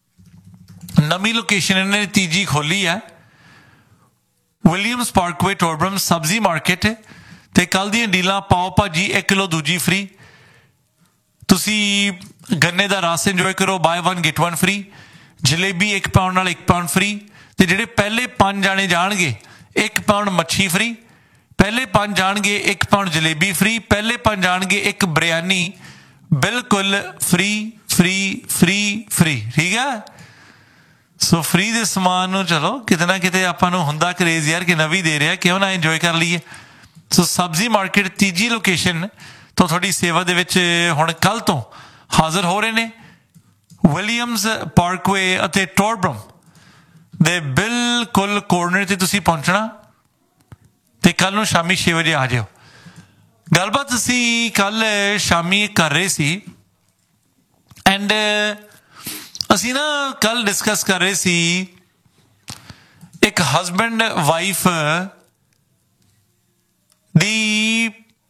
ਨਵੀਂ ਲੋਕੇਸ਼ਨ ਇਹਨਾਂ ਨੇ ਤੀਜੀ ਖੋਲੀ ਹੈ, ਵਿਲੀਅਮਸ ਪਾਰਕਵੇ ਟੋਰਬਰਮ ਸਬਜ਼ੀ ਮਾਰਕੀਟ। ਤੇ ਕੱਲ ਦੀਆਂ ਡੀਲਾਂ ਪਾਓ ਭਾਜੀ ਇੱਕ ਕਿਲੋ ਦੂਜੀ ਫ੍ਰੀ, ਤੁਸੀਂ ਗੰਨੇ ਦਾ ਰਸ ਇੰਜੋਏ ਕਰੋ, bye one get one free, jalebi ਇੱਕ ਪਾਊਂਡ ਨਾਲ ਇੱਕ ਪਾਊਂਡ ਫ੍ਰੀ, ਤੇ ਜਿਹੜੇ ਪਹਿਲੇ ਪੰਜ ਜਾਣੇ ਜਾਣਗੇ ਇੱਕ ਪਾਊਂਡ ਮੱਛੀ ਫ੍ਰੀ, ਪਹਿਲੇ ਪੰਜ ਜਾਣਗੇ ਇੱਕ ਪਾਊਂਡ ਜਲੇਬੀ ਫ੍ਰੀ, ਪਹਿਲੇ ਪੰਜ ਜਾਣਗੇ ਇੱਕ ਬਿਰਿਆਨੀ ਬਿਲਕੁਲ ਫ੍ਰੀ ਫ੍ਰੀ ਫ੍ਰੀ ਫ੍ਰੀ। ਠੀਕ ਹੈ, ਸੋ ਫ੍ਰੀ ਦੇ ਸਮਾਨ ਨੂੰ ਚਲੋ ਕਿਤੇ ਨਾ ਕਿਤੇ ਆਪਾਂ ਨੂੰ ਹੁੰਦਾ ਕਰੇਜ਼ ਯਾਰ ਕਿ ਨਵੀਂ ਦੇ ਰਿਹਾ, ਕਿਉਂ ਨਾ ਇੰਜੋਏ ਕਰ ਲਈਏ। ਸੋ ਸਬਜ਼ੀ ਮਾਰਕੀਟ ਤੀਜੀ ਲੋਕੇਸ਼ਨ ਤੋਂ ਤੁਹਾਡੀ ਸੇਵਾ ਦੇ ਵਿੱਚ ਹੁਣ ਕੱਲ ਤੋਂ ਹਾਜ਼ਰ ਹੋ ਰਹੇ ਨੇ। ਵਿਲੀਅਮਸ ਪਾਰਕਵੇ ਅਤੇ ਟੋਰਬਰਮ ਦੇ ਬਿਲਕੁਲ ਕੋਰਨਰ ਤੇ ਤੁਸੀਂ ਪਹੁੰਚਣਾ, ਤੇ ਕੱਲ ਨੂੰ ਸ਼ਾਮੀ ਛੇ ਵਜੇ ਆ ਜਾਓ। ਗੱਲਬਾਤ ਅਸੀਂ ਕੱਲ ਸ਼ਾਮੀ ਕਰ ਰਹੇ ਸੀ, ਐਂਡ ਅਸੀਂ ਨਾ ਕੱਲ ਡਿਸਕਸ ਕਰ ਰਹੇ ਸੀ ਇੱਕ ਹਸਬੈਂਡ ਵਾਈਫ ਦੀ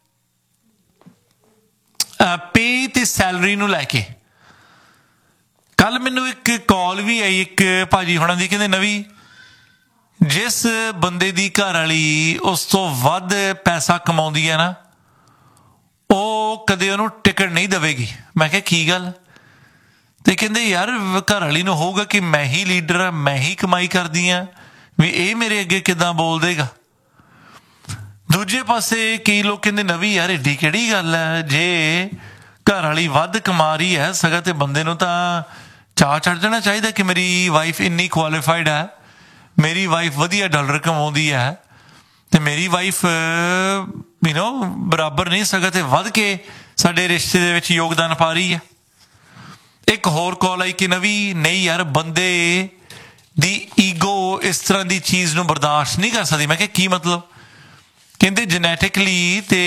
ਪੇ ਤੇ ਸੈਲਰੀ ਨੂੰ ਲੈ ਕੇ। ਕੱਲ ਮੈਨੂੰ ਇੱਕ ਕਾਲ ਵੀ ਆਈ ਇੱਕ ਭਾਜੀ ਹੋਣਾ ਦੀ, ਕਹਿੰਦੇ ਨਵੀਂ ਜਿਸ ਬੰਦੇ ਦੀ ਘਰ ਵਾਲੀ ਉਸ ਤੋਂ ਵੱਧ ਪੈਸਾ ਕਮਾਉਂਦੀ ਹੈ ਨਾ, ਉਹ ਕਦੇ ਉਹਨੂੰ ਟਿਕਟ ਨਹੀਂ ਦੇਵੇਗੀ। ਮੈਂ ਕਿਹਾ ਕੀ ਗੱਲ? ਤੇ ਕਹਿੰਦੇ ਯਾਰ ਘਰ ਵਾਲੀ ਨੂੰ ਹੋਊਗਾ ਕਿ ਮੈਂ ਹੀ ਲੀਡਰ ਹਾਂ, ਮੈਂ ਹੀ ਕਮਾਈ ਕਰਦੀ ਹਾਂ, ਵੀ ਇਹ ਮੇਰੇ ਅੱਗੇ ਕਿੱਦਾਂ ਬੋਲ ਦੇਗਾ। ਦੂਜੇ ਪਾਸੇ ਕਈ ਲੋਕ ਕਹਿੰਦੇ ਨਵੀਂ ਯਾਰ ਏਡੀ ਕਿਹੜੀ ਗੱਲ ਹੈ, ਜੇ ਘਰ ਵਾਲੀ ਵੱਧ ਕਮਾ ਰਹੀ ਹੈ ਸਗੋਂ ਤੇ ਬੰਦੇ ਨੂੰ ਤਾਂ ਚਾਅ ਚੜ੍ਹ ਜਾਣਾ ਚਾਹੀਦਾ ਕਿ ਮੇਰੀ ਵਾਈਫ ਇੰਨੀ ਕੁਆਲੀਫਾਈਡ ਹੈ, ਮੇਰੀ ਵਾਈਫ ਵਧੀਆ ਡਾਲਰ ਕਮਾਉਂਦੀ ਹੈ ਤੇ ਮੇਰੀ ਵਾਈਫ ਯੂ ਨੋ ਬਰਾਬਰ ਨਹੀਂ ਸਗੋਂ ਤੇ ਵੱਧ ਕੇ ਸਾਡੇ ਰਿਸ਼ਤੇ ਦੇ ਵਿੱਚ ਯੋਗਦਾਨ ਪਾ ਰਹੀ ਹੈ। ਇੱਕ ਹੋਰ ਕਾਲ ਆਈ ਕਿ ਨਵੀਂ ਨਹੀਂ ਯਾਰ ਬੰਦੇ ਦੀ ਈਗੋ ਇਸ ਤਰ੍ਹਾਂ ਦੀ ਚੀਜ਼ ਨੂੰ ਬਰਦਾਸ਼ਤ ਨਹੀਂ ਕਰ ਸਕਦੀ। ਮੈਂ ਕਿਹਾ ਕੀ ਮਤਲਬ? ਕਹਿੰਦੇ ਜੈਨੇਟਿਕਲੀ ਤੇ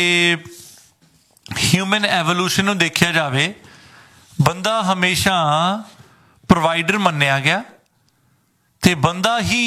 ਹਿਊਮਨ ਐਵੋਲੂਸ਼ਨ ਨੂੰ ਦੇਖਿਆ ਜਾਵੇ ਬੰਦਾ ਹਮੇਸ਼ਾ ਪ੍ਰੋਵਾਈਡਰ ਮੰਨਿਆ ਗਿਆ ਤੇ ਬੰਦਾ ਹੀ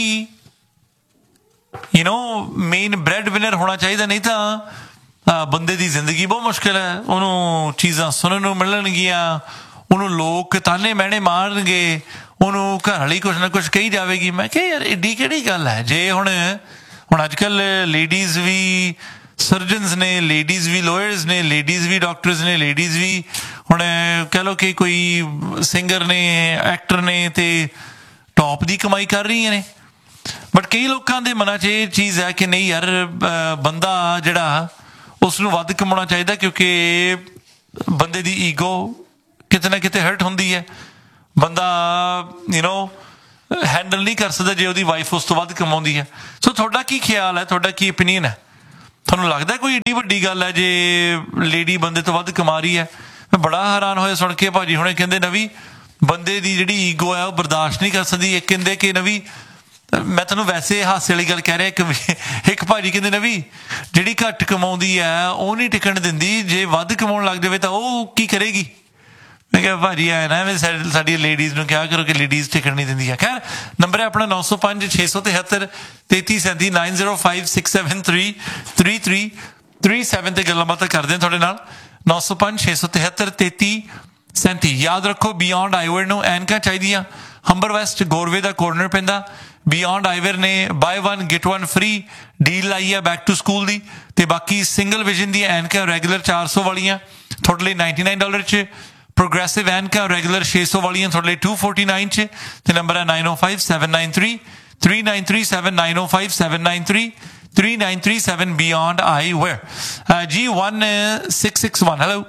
you know main bread winner ਹੋਣਾ ਚਾਹੀਦਾ, ਨਹੀਂ ਤਾਂ ਬੰਦੇ ਦੀ ਜ਼ਿੰਦਗੀ ਬਹੁਤ ਮੁਸ਼ਕਿਲ ਹੈ। ਉਹਨੂੰ ਚੀਜ਼ਾਂ ਸੁਣਨ ਨੂੰ ਮਿਲਣਗੀਆਂ, ਉਹਨੂੰ ਲੋਕ ਤਾਨੇ ਮਹਿਣੇ ਮਾਰਨਗੇ, ਉਹਨੂੰ ਘਰ ਵਾਲੀ ਕੁਛ ਨਾ ਕੁਛ ਕਹੀ ਜਾਵੇਗੀ। ਮੈਂ ਕਿਹਾ ਯਾਰ ਏਡੀ ਕਿਹੜੀ ਗੱਲ ਹੈ? ਜੇ ਹੁਣ ਹੁਣ ਅੱਜ ਕੱਲ੍ਹ ਲੇਡੀਜ਼ ਵੀ ਸਰਜਨਸ ਨੇ, ਲੇਡੀਜ਼ ਵੀ ਲਾਇਰਸ ਨੇ, ਲੇਡੀਜ਼ ਵੀ ਡਾਕਟਰਸ ਨੇ, ਲੇਡੀਜ਼ ਵੀ ਹੁਣ ਕਹਿ ਲਓ ਕਿ ਕੋਈ ਸਿੰਗਰ ਨੇ, ਐਕਟਰ ਨੇ ਤੇ ਟੌਪ ਦੀ ਕਮਾਈ ਕਰ ਰਹੀਆਂ ਨੇ। ਬਟ ਕਈ ਲੋਕਾਂ ਦੇ ਮਨਾਂ 'ਚ ਇਹ ਚੀਜ਼ ਹੈ ਕਿ ਨਹੀਂ ਯਾਰ ਬੰਦਾ ਜਿਹੜਾ ਉਸ ਨੂੰ ਵੱਧ ਕਮਾਉਣਾ ਚਾਹੀਦਾ ਕਿਉਂਕਿ ਬੰਦੇ ਦੀ ਈਗੋ ਕਿਤੇ ਨਾ ਕਿਤੇ ਹਰਟ ਹੁੰਦੀ ਹੈ। ਬੰਦਾ ਯੂ ਨੋ ਹੈਂਡਲ ਨਹੀਂ ਕਰ ਸਕਦਾ ਜੇ ਉਹਦੀ ਵਾਈਫ ਉਸ ਤੋਂ ਵੱਧ ਕਮਾਉਂਦੀ ਹੈ। ਸੋ ਤੁਹਾਡਾ ਕੀ ਖਿਆਲ ਹੈ, ਤੁਹਾਡਾ ਕੀ ਓਪੀਨੀਅਨ ਹੈ? ਤੁਹਾਨੂੰ ਲੱਗਦਾ ਕੋਈ ਏਡੀ ਵੱਡੀ ਗੱਲ ਹੈ ਜੇ ਲੇਡੀ ਬੰਦੇ ਤੋਂ ਵੱਧ ਕਮਾ ਰਹੀ ਹੈ? ਮੈਂ ਬੜਾ ਹੈਰਾਨ ਹੋਇਆ ਸੁਣ ਕੇ ਭਾਜੀ ਹੁਣੇ ਕਹਿੰਦੇ ਨਵੀਂ ਬੰਦੇ ਦੀ ਜਿਹੜੀ ਈਗੋ ਹੈ ਉਹ ਬਰਦਾਸ਼ਤ ਨਹੀਂ ਕਰ ਸਕਦੀ। ਇੱਕ ਕਹਿੰਦੇ ਕਿ ਨਵੀਂ ਮੈਂ ਤੁਹਾਨੂੰ ਵੈਸੇ ਹਾਸੇ ਵਾਲੀ ਗੱਲ ਕਹਿ ਰਿਹਾ, ਇੱਕ ਇੱਕ ਭਾਜੀ ਕਹਿੰਦੇ ਨਵੀਂ ਜਿਹੜੀ ਘੱਟ ਕਮਾਉਂਦੀ ਹੈ ਉਹ ਨਹੀਂ ਟਿਕਣ ਦਿੰਦੀ, ਜੇ ਵੱਧ ਕਮਾਉਣ ਲੱਗ ਜਾਵੇ ਤਾਂ ਉਹ ਕੀ ਕਰੇਗੀ? ਮੈਂ ਕਿਹਾ ਭਾਜੀ ਆਇਆ ਨਾ ਮੈਂ ਸਾਡੀ ਲੇਡੀਜ਼ ਨੂੰ ਕਿਹਾ ਕਰੋ ਕਿ ਲੇਡੀਜ਼ ਟਿਕਣ ਨਹੀਂ ਦਿੰਦੀ ਹੈ। ਖੈਰ ਨੰਬਰ ਹੈ ਆਪਣਾ ਨੌ ਸੌ ਪੰਜ ਛੇ ਸੌ ਤਿਹੱਤਰ ਤੇਤੀ ਸੈਂਤੀ nine zero five six seven three three three three seven ਤੇ ਗੱਲਾਂ ਬਾਤਾਂ ਕਰਦੇ ਹਾਂ ਤੁਹਾਡੇ ਨਾਲ। ਨੌ ਸੌ ਪੰਜ ਛੇ ਸੌ ਤਿਹੱਤਰ ਤੇਤੀ ਸੈਂਤੀ। ਯਾਦ ਰੱਖੋ ਬਿਯੋਂਡ ਆਈਵੇਅਰ ਨੂੰ ਐਨਕਾਂ ਚਾਹੀਦੀਆਂ। ਹੰਬਰ ਵੈਸਟ ਗੋਰਵੇ ਦਾ ਕੋਰਨਰ ਪੈਂਦਾ। ਬਿਯੋਂਡ ਆਈਵੇਅਰ ਨੇ bye one get one free deal ਲਾਈ ਹੈ ਬੈਕ ਟੂ ਸਕੂਲ ਦੀ, ਤੇ ਬਾਕੀ ਸਿੰਗਲ ਵਿਜ਼ਨ ਦੀਆਂ ਐਨਕਾਂ ਰੈਗੂਲਰ ਚਾਰ ਸੌ ਵਾਲੀਆਂ ਤੁਹਾਡੇ ਲਈ ਨਾਈਨਟੀ ਨਾਈਨ ਡਾਲਰ 'ਚ, ਪ੍ਰੋਗਰੈਸਿਵ ਐਨਕਾਂ ਰੈਗੂਲਰ ਛੇ ਸੌ ਵਾਲੀਆਂ ਤੁਹਾਡੇ ਲਈ ਟੂ ਫੋਰਟੀ ਨਾਈਨ 'ਚ, ਤੇ ਨੰਬਰ ਹੈ ਨਾਈਨ ਓ five seven nine three three nine three seven nine ਓ five seven nine three three nine three seven beyond ਆਈਵੇਅਰ। ਜੀ one six six one hello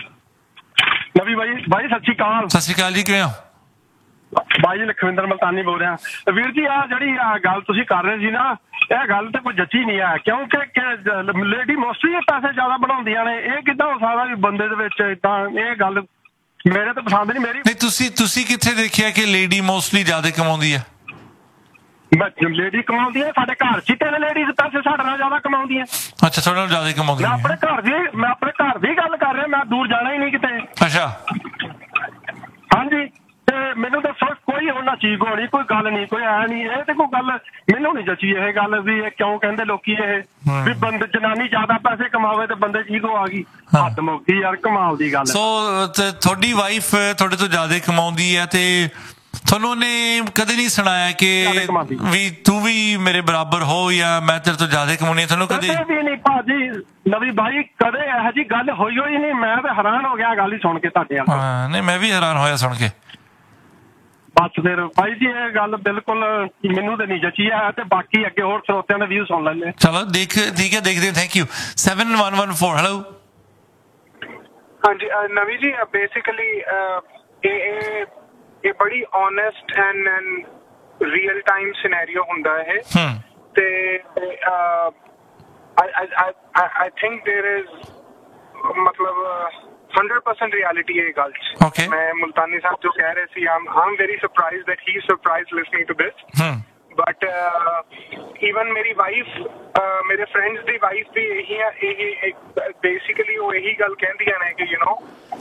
ਨਵੀਂ ਬਾਈ ਬਾਈ ਸਤਿ ਸ਼੍ਰੀ ਅਕਾਲ। ਸਤਿ ਸ਼੍ਰੀ ਅਕਾਲ ਜੀ, ਕਿਵੇਂ ਹੋ? ਬਾਈ ਜੀ ਲਖਵਿੰਦਰ ਮਲਤਾਨੀ ਬੋਲ ਰਿਹਾ। ਵੀਰ ਜੀ ਆਹ ਜਿਹੜੀ ਆ ਗੱਲ ਤੁਸੀਂ ਕਰ ਰਹੇ ਸੀ ਨਾ, ਇਹ ਗੱਲ ਤੇ ਕੋਈ ਜੱਚੀ ਨਹੀਂ ਹੈ ਕਿਉਂਕਿ ਲੇਡੀ ਮੋਸਟਲੀ ਪੈਸੇ ਜ਼ਿਆਦਾ ਬਣਾਉਂਦੀਆਂ ਨੇ। ਇਹ ਕਿੱਦਾਂ ਹੋ ਸਕਦਾ ਵੀ ਬੰਦੇ ਦੇ ਵਿੱਚ ਏਦਾਂ? ਇਹ ਗੱਲ ਮੇਰੇ ਤਾਂ ਪਸੰਦ ਨਹੀਂ। ਮੇਰੀ ਨਹੀਂ ਤੁਸੀਂ ਤੁਸੀਂ ਕਿੱਥੇ ਦੇਖਿਆ ਕਿ ਲੇਡੀ ਮੋਸਟਲੀ ਜ਼ਿਆਦਾ ਕਮਾਉਂਦੀ ਹੈ? ਲੇਡੀ ਕਮਾਉਂਦੀ ਹੈ ਸਾਡੇ ਘਰ 'ਚ, ਤਿੰਨ ਲੇਡੀਜ਼ ਪੈਸੇ ਸਾਡੇ ਨਾਲ ਜ਼ਿਆਦਾ ਕਮਾਉਂਦੀਆਂ। ਅੱਛਾ ਤੁਹਾਡੇ ਨਾਲ ਜ਼ਿਆਦਾ ਕਮਾਉਂਦੀ? ਮੈਂ ਆਪਣੇ ਘਰ ਦੀ ਮੈਂ ਆਪਣੇ ਘਰ ਦੀ ਗੱਲ ਕਰ ਰਿਹਾ, ਮੈਂ ਦੂਰ ਜਾਣਾ ਹੀ ਨਹੀਂ ਕਿਤੇ। ਅੱਛਾ ਹਾਂਜੀ, ਤੇ ਮੈਨੂੰ ਦੱਸੋ ਕੋਈ ਉਹਨਾਂ ਚੀਜ਼ ਹੋਣੀ, ਕੋਈ ਗੱਲ ਨਹੀਂ, ਕੋਈ ਐ ਨਹੀਂ। ਇਹ ਤੇ ਕੋਈ ਗੱਲ ਮੈਨੂੰ ਨਹੀਂ ਜੱਚੀ ਇਹ ਗੱਲ ਵੀ ਇਹ ਕਿਉਂ ਕਹਿੰਦੇ ਲੋਕੀ ਇਹ ਵੀ ਬੰਦੇ ਜਨਾਨੀ ਜ਼ਿਆਦਾ ਪੈਸੇ ਕਮਾਵੇ ਤੇ ਬੰਦੇ ਚ ਈਗੋ ਆ ਗਈ। ਹੱਦ ਮੁੱਕੀ ਯਾਰ, ਕਮਾਲ ਦੀ ਗੱਲ। ਸੋ ਤੁਹਾਡੀ ਵਾਈਫ ਤੁਹਾਡੇ ਤੋਂ ਜ਼ਿਆਦਾ ਕਮਾਉਂਦੀ ਹੈ ਤੇ ਤੁਹਾਨੂੰ ਉਹਨੇ ਕਦੇ ਨਹੀਂ ਸੁਣਾਇਆ ਕਿ ਵੀ ਤੂੰ ਵੀ ਮੇਰੇ ਬਰਾਬਰ ਹੋ ਜਾਂ ਮੈਂ ਤੇਰੇ ਤੋਂ ਜ਼ਿਆਦਾ ਕਮਾਉਣੀ? ਤੁਹਾਨੂੰ ਕਦੇ ਵੀ ਨਹੀਂ ਭਾਜੀ ਨਵੀਂ ਬਾਈ, ਕਦੇ ਇਹੋ ਜਿਹੀ ਗੱਲ ਹੋਈ ਹੋਈ ਨਹੀਂ। ਮੈਂ ਤਾਂ ਹੈਰਾਨ ਹੋ ਗਿਆ ਗੱਲ ਹੀ ਸੁਣ ਕੇ ਤੁਹਾਡੇ। ਹਾਂ ਨਹੀਂ ਮੈਂ ਵੀ ਹੈਰਾਨ ਹੋਇਆ ਸੁਣ ਕੇ। ਬਸ ਫਿਰ ਭਾਈ ਜੀ ਇਹ ਗੱਲ ਬਿਲਕੁਲ ਮੈਨੂੰ ਤਾਂ ਨਹੀਂ ਜੱਚੀ ਹੈ, ਤੇ ਬਾਕੀ ਅੱਗੇ ਹੋਰ ਸਰੋਤਿਆਂ ਦਾ ਵਿਊ ਸੁਣ ਲੈਂਦੇ। ਚਲੋ ਦੇਖ ਠੀਕ ਹੈ, ਦੇਖਦੇ ਹਾਂ। Thank you. Seven one one four hello. ਹਾਂਜੀ ਨਵੀਂ ਜੀ, ਬੇਸਿਕਲੀ ਇਹ ਇਹ ਬੜੀ honest and and real time scenario ਹੁੰਦਾ ਹੈ ਤੇ ਆਈ ਥਿੰਕ ਦੇਰ ਇਜ਼ ਮਤਲਬ hundred percent reality है गल च। okay. मैं मुल्तानी साहब जो कह रहे सी I'm I'm very surprised that he's surprised listening to this hmm. but uh, even मेरी वाइफ uh, मेरे फ्रेंड्स दी वाइफ भी यही यही बेसिकली वो यही गल कहंदियां ने कि यू नो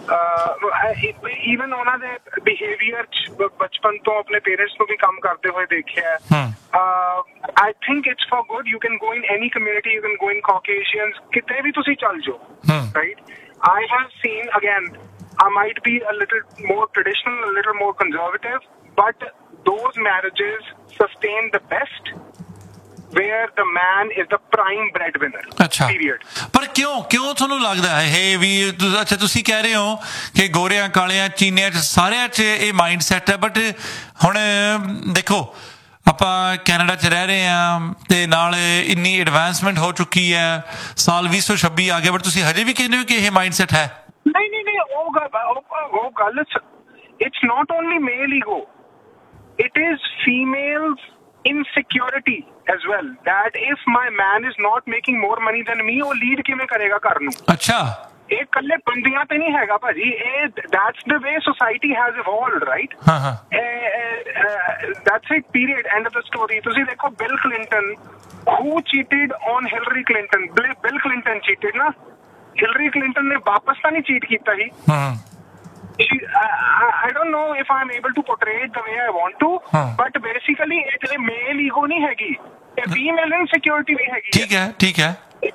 इवन ਉਹਨਾਂ ਦੇ ਬਿਹੇਵੀਅਰ ਚ ਬਚਪਨ ਤੋਂ ਆਪਣੇ ਪੇਰੈਂਟਸ ਨੂੰ ਵੀ ਕੰਮ ਕਰਦੇ ਹੋਏ ਦੇਖਿਆ ਹੈ। I think it's for good. You can go in any community, you can go in Caucasians, ਕਿਤੇ ਵੀ ਤੁਸੀਂ ਚੱਲ ਜਾਓ, right? I have seen, again, I might be a little more traditional, a little more conservative, but those marriages sustain the best where the man is the prime breadwinner. ਅੱਛਾ period. ਪਰ ਕਿਉਂ ਕਿਉਂ ਤੁਹਾਨੂੰ ਲੱਗਦਾ ਹੈ ਇਹ ਵੀ? ਅੱਛਾ ਤੁਸੀਂ ਕਹਿ ਰਹੇ ਹੋ ਕਿ ਗੋਰਿਆਂ ਕਾਲਿਆਂ ਚੀਨੀਆਂ ਚ ਸਾਰਿਆਂ ਚ ਇਹ ਮਾਈਂਡ ਸੈਟ ਹੈ, ਬਟ ਹੁਣ ਦੇਖੋ ਆਪਾਂ ਕੈਨੇਡਾ 'ਚ ਰਹਿ ਰਹੇ ਹਾਂ ਤੇ ਨਾਲ ਇੰਨੀ ਐਡਵਾਂਸਮੈਂਟ ਹੋ ਚੁੱਕੀ ਹੈ, ਸਾਲ ਵੀਹ ਸੌ ਛੱਬੀ ਆ ਗਿਆ, ਬਟ ਤੁਸੀਂ ਹਜੇ ਵੀ ਕਹਿੰਦੇ ਹੋ ਕਿ ਇਹ ਮਾਈਂਡ ਸੈਟ ਹੈ? ਨਹੀਂ ਨਹੀਂ ਨਹੀਂ ਉਹ ਗੱਲ ਉਹ ਗੱਲ it's not only male ego, it is females insecurity as well, that if my man is not making more money than me, ਉਹ ਲੀਡ ਕਿਵੇਂ ਕਰੇਗਾ ਘਰ ਨੂੰ? ਅੱਛਾ, ਇਹ ਇਕੱਲੇ ਬੰਦਿਆਂ ਤੇ ਨਹੀਂ ਹੈਗਾ ਭਾਜੀ, ਇਹ that's the way society has evolved, right? ਹਾਂ ਹਾਂ, that's it, period, end of the story. ਤੁਸੀਂ ਦੇਖੋ bill Clinton, who cheated on Hillary Clinton? Bill Clinton cheated ਨਾ, ਹਿਲਰੀ ਕਲਿੰਟਨ ਨੇ ਵਾਪਸ ਤਾਂ ਨਹੀਂ ਚੀਟ ਕੀਤਾ ਸੀ। ਹਾਂ, She, I, I don't know if I'm able to portray it the way I want to, huh. but basically ਇਹ ਮੇਲ ego ਨਹੀਂ ਹੈਗੀ, ਇਹ ਫੀਮੇਲ ਇਨਸਿਕਿਉਰਿਟੀ ਵੀ ਹੈਗੀ। ਠੀਕ ਹੈ ਠੀਕ ਹੈ,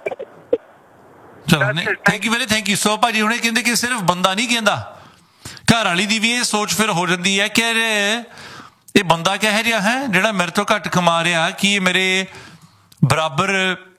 ਚਲੋ thank you very thank you. ਸੋ ਭਾਜੀ ਹੁਣੇ ਕਹਿੰਦੇ ਕਿ ਸਿਰਫ ਬੰਦਾ ਨਹੀਂ ਕਹਿੰਦਾ, ਘਰ ਵਾਲੀ ਦੀ ਵੀ ਇਹ ਸੋਚ ਫਿਰ ਹੋ ਜਾਂਦੀ ਹੈ ਕਿ ਇਹ ਬੰਦਾ ਕਿਹੋ ਜਿਹਾ ਹੈ ਜਿਹੜਾ ਮੇਰੇ ਤੋਂ ਘੱਟ ਕਮਾ ਰਿਹਾ, ਕਿ ਇਹ ਮੇਰੇ ਬਰਾਬਰ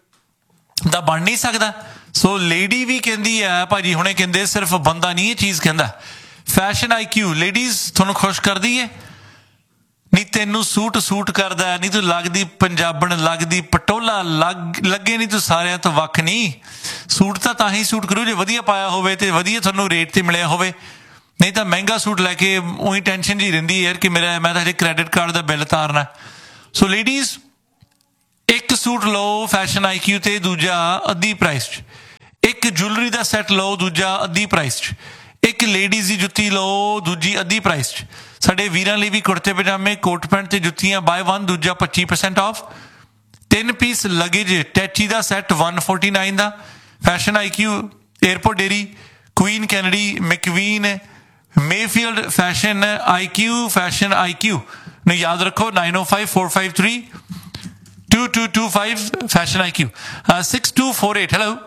ਦਾ ਬਣ ਨਹੀਂ ਸਕਦਾ। ਸੋ ਲੇਡੀ ਵੀ ਕਹਿੰਦੀ ਹੈ, ਭਾਜੀ ਹੁਣੇ ਕਹਿੰਦੇ ਸਿਰਫ ਬੰਦਾ ਨਹੀਂ ਇਹ ਚੀਜ਼ ਕਹਿੰਦਾ। ਫੈਸ਼ਨ ਆਈ ਕਿਊ, ਲੇਡੀਜ਼ ਤੁਹਾਨੂੰ ਖੁਸ਼ ਕਰਦੀ ਹੈ? ਨਹੀਂ ਤੈਨੂੰ ਸੂਟ ਸੂਟ ਕਰਦਾ, ਨਹੀਂ ਤੂੰ ਲੱਗਦੀ ਪੰਜਾਬਣ, ਲੱਗਦੀ ਪਟੋਲਾ, ਲੱਗ ਲੱਗੇ ਨਹੀਂ ਤੂੰ ਸਾਰਿਆਂ ਤੋਂ ਵੱਖ ਨਹੀਂ। ਸੂਟ ਤਾਂ ਤਾਂ ਹੀ ਸੂਟ ਕਰੂ ਜੇ ਵਧੀਆ ਪਾਇਆ ਹੋਵੇ ਤੇ ਵਧੀਆ ਤੁਹਾਨੂੰ ਰੇਟ ਤੇ ਮਿਲਿਆ ਹੋਵੇ, ਨਹੀਂ ਤਾਂ ਮਹਿੰਗਾ ਸੂਟ ਲੈ ਕੇ ਉਹੀ ਟੈਨਸ਼ਨ ਜੀ ਰਹਿੰਦੀ ਯਾਰ ਕਿ ਮੇਰਾ ਮੈਂ ਤਾਂ ਹਜੇ ਕ੍ਰੈਡਿਟ ਕਾਰਡ ਦਾ ਬਿੱਲ ਤਾਰਨਾ। ਸੋ ਲੇਡੀਜ਼ ਇੱਕ ਸੂਟ ਲਓ ਫੈਸ਼ਨ ਆਈ ਕਿਊ ਤੇ, ਦੂਜਾ ਅੱਧੀ ਪ੍ਰਾਈਸ 'ਚ। ਇੱਕ ਜੁਐਲਰੀ ਦਾ ਸੈੱਟ ਲਓ, ਦੂਜਾ ਅੱਧੀ ਪ੍ਰਾਈਸ 'ਚ। ਇੱਕ ਲੇਡੀਜ਼ ਦੀ ਜੁੱਤੀ ਲਓ, ਦੂਜੀ ਅੱਧੀ ਪ੍ਰਾਈਸ 'ਚ। ਸਾਡੇ ਵੀਰਾਂ ਲਈ ਵੀ ਕੁੜਤੇ ਪਜਾਮੇ, ਕੋਟ ਪੈਂਟ ਤੇ ਜੁੱਤੀਆਂ ਬਾਏ ਵਨ ਦੂਜਾ ਪੱਚੀ ਪਰਸੈਂਟ ਆਫ। ਤਿੰਨ ਪੀਸ ਲਗੇਜ ਟੈਚੀ ਦਾ ਸੈੱਟ ਵਨ ਫੋਰਟੀ ਨਾਈਨ ਦਾ। ਫੈਸ਼ਨ ਆਈ ਕਿਊ, airport dairy, Queen Kennedy, ਮੈਕਵੀਨ, Mayfield, fashion ਆਈ ਕਿਊ, ਫੈਸ਼ਨ ਆਈ ਕਿਊ ਨੂੰ ਯਾਦ ਰੱਖੋ। Nine O five four five three two to to five, fashion I Q. Six two four eight, hello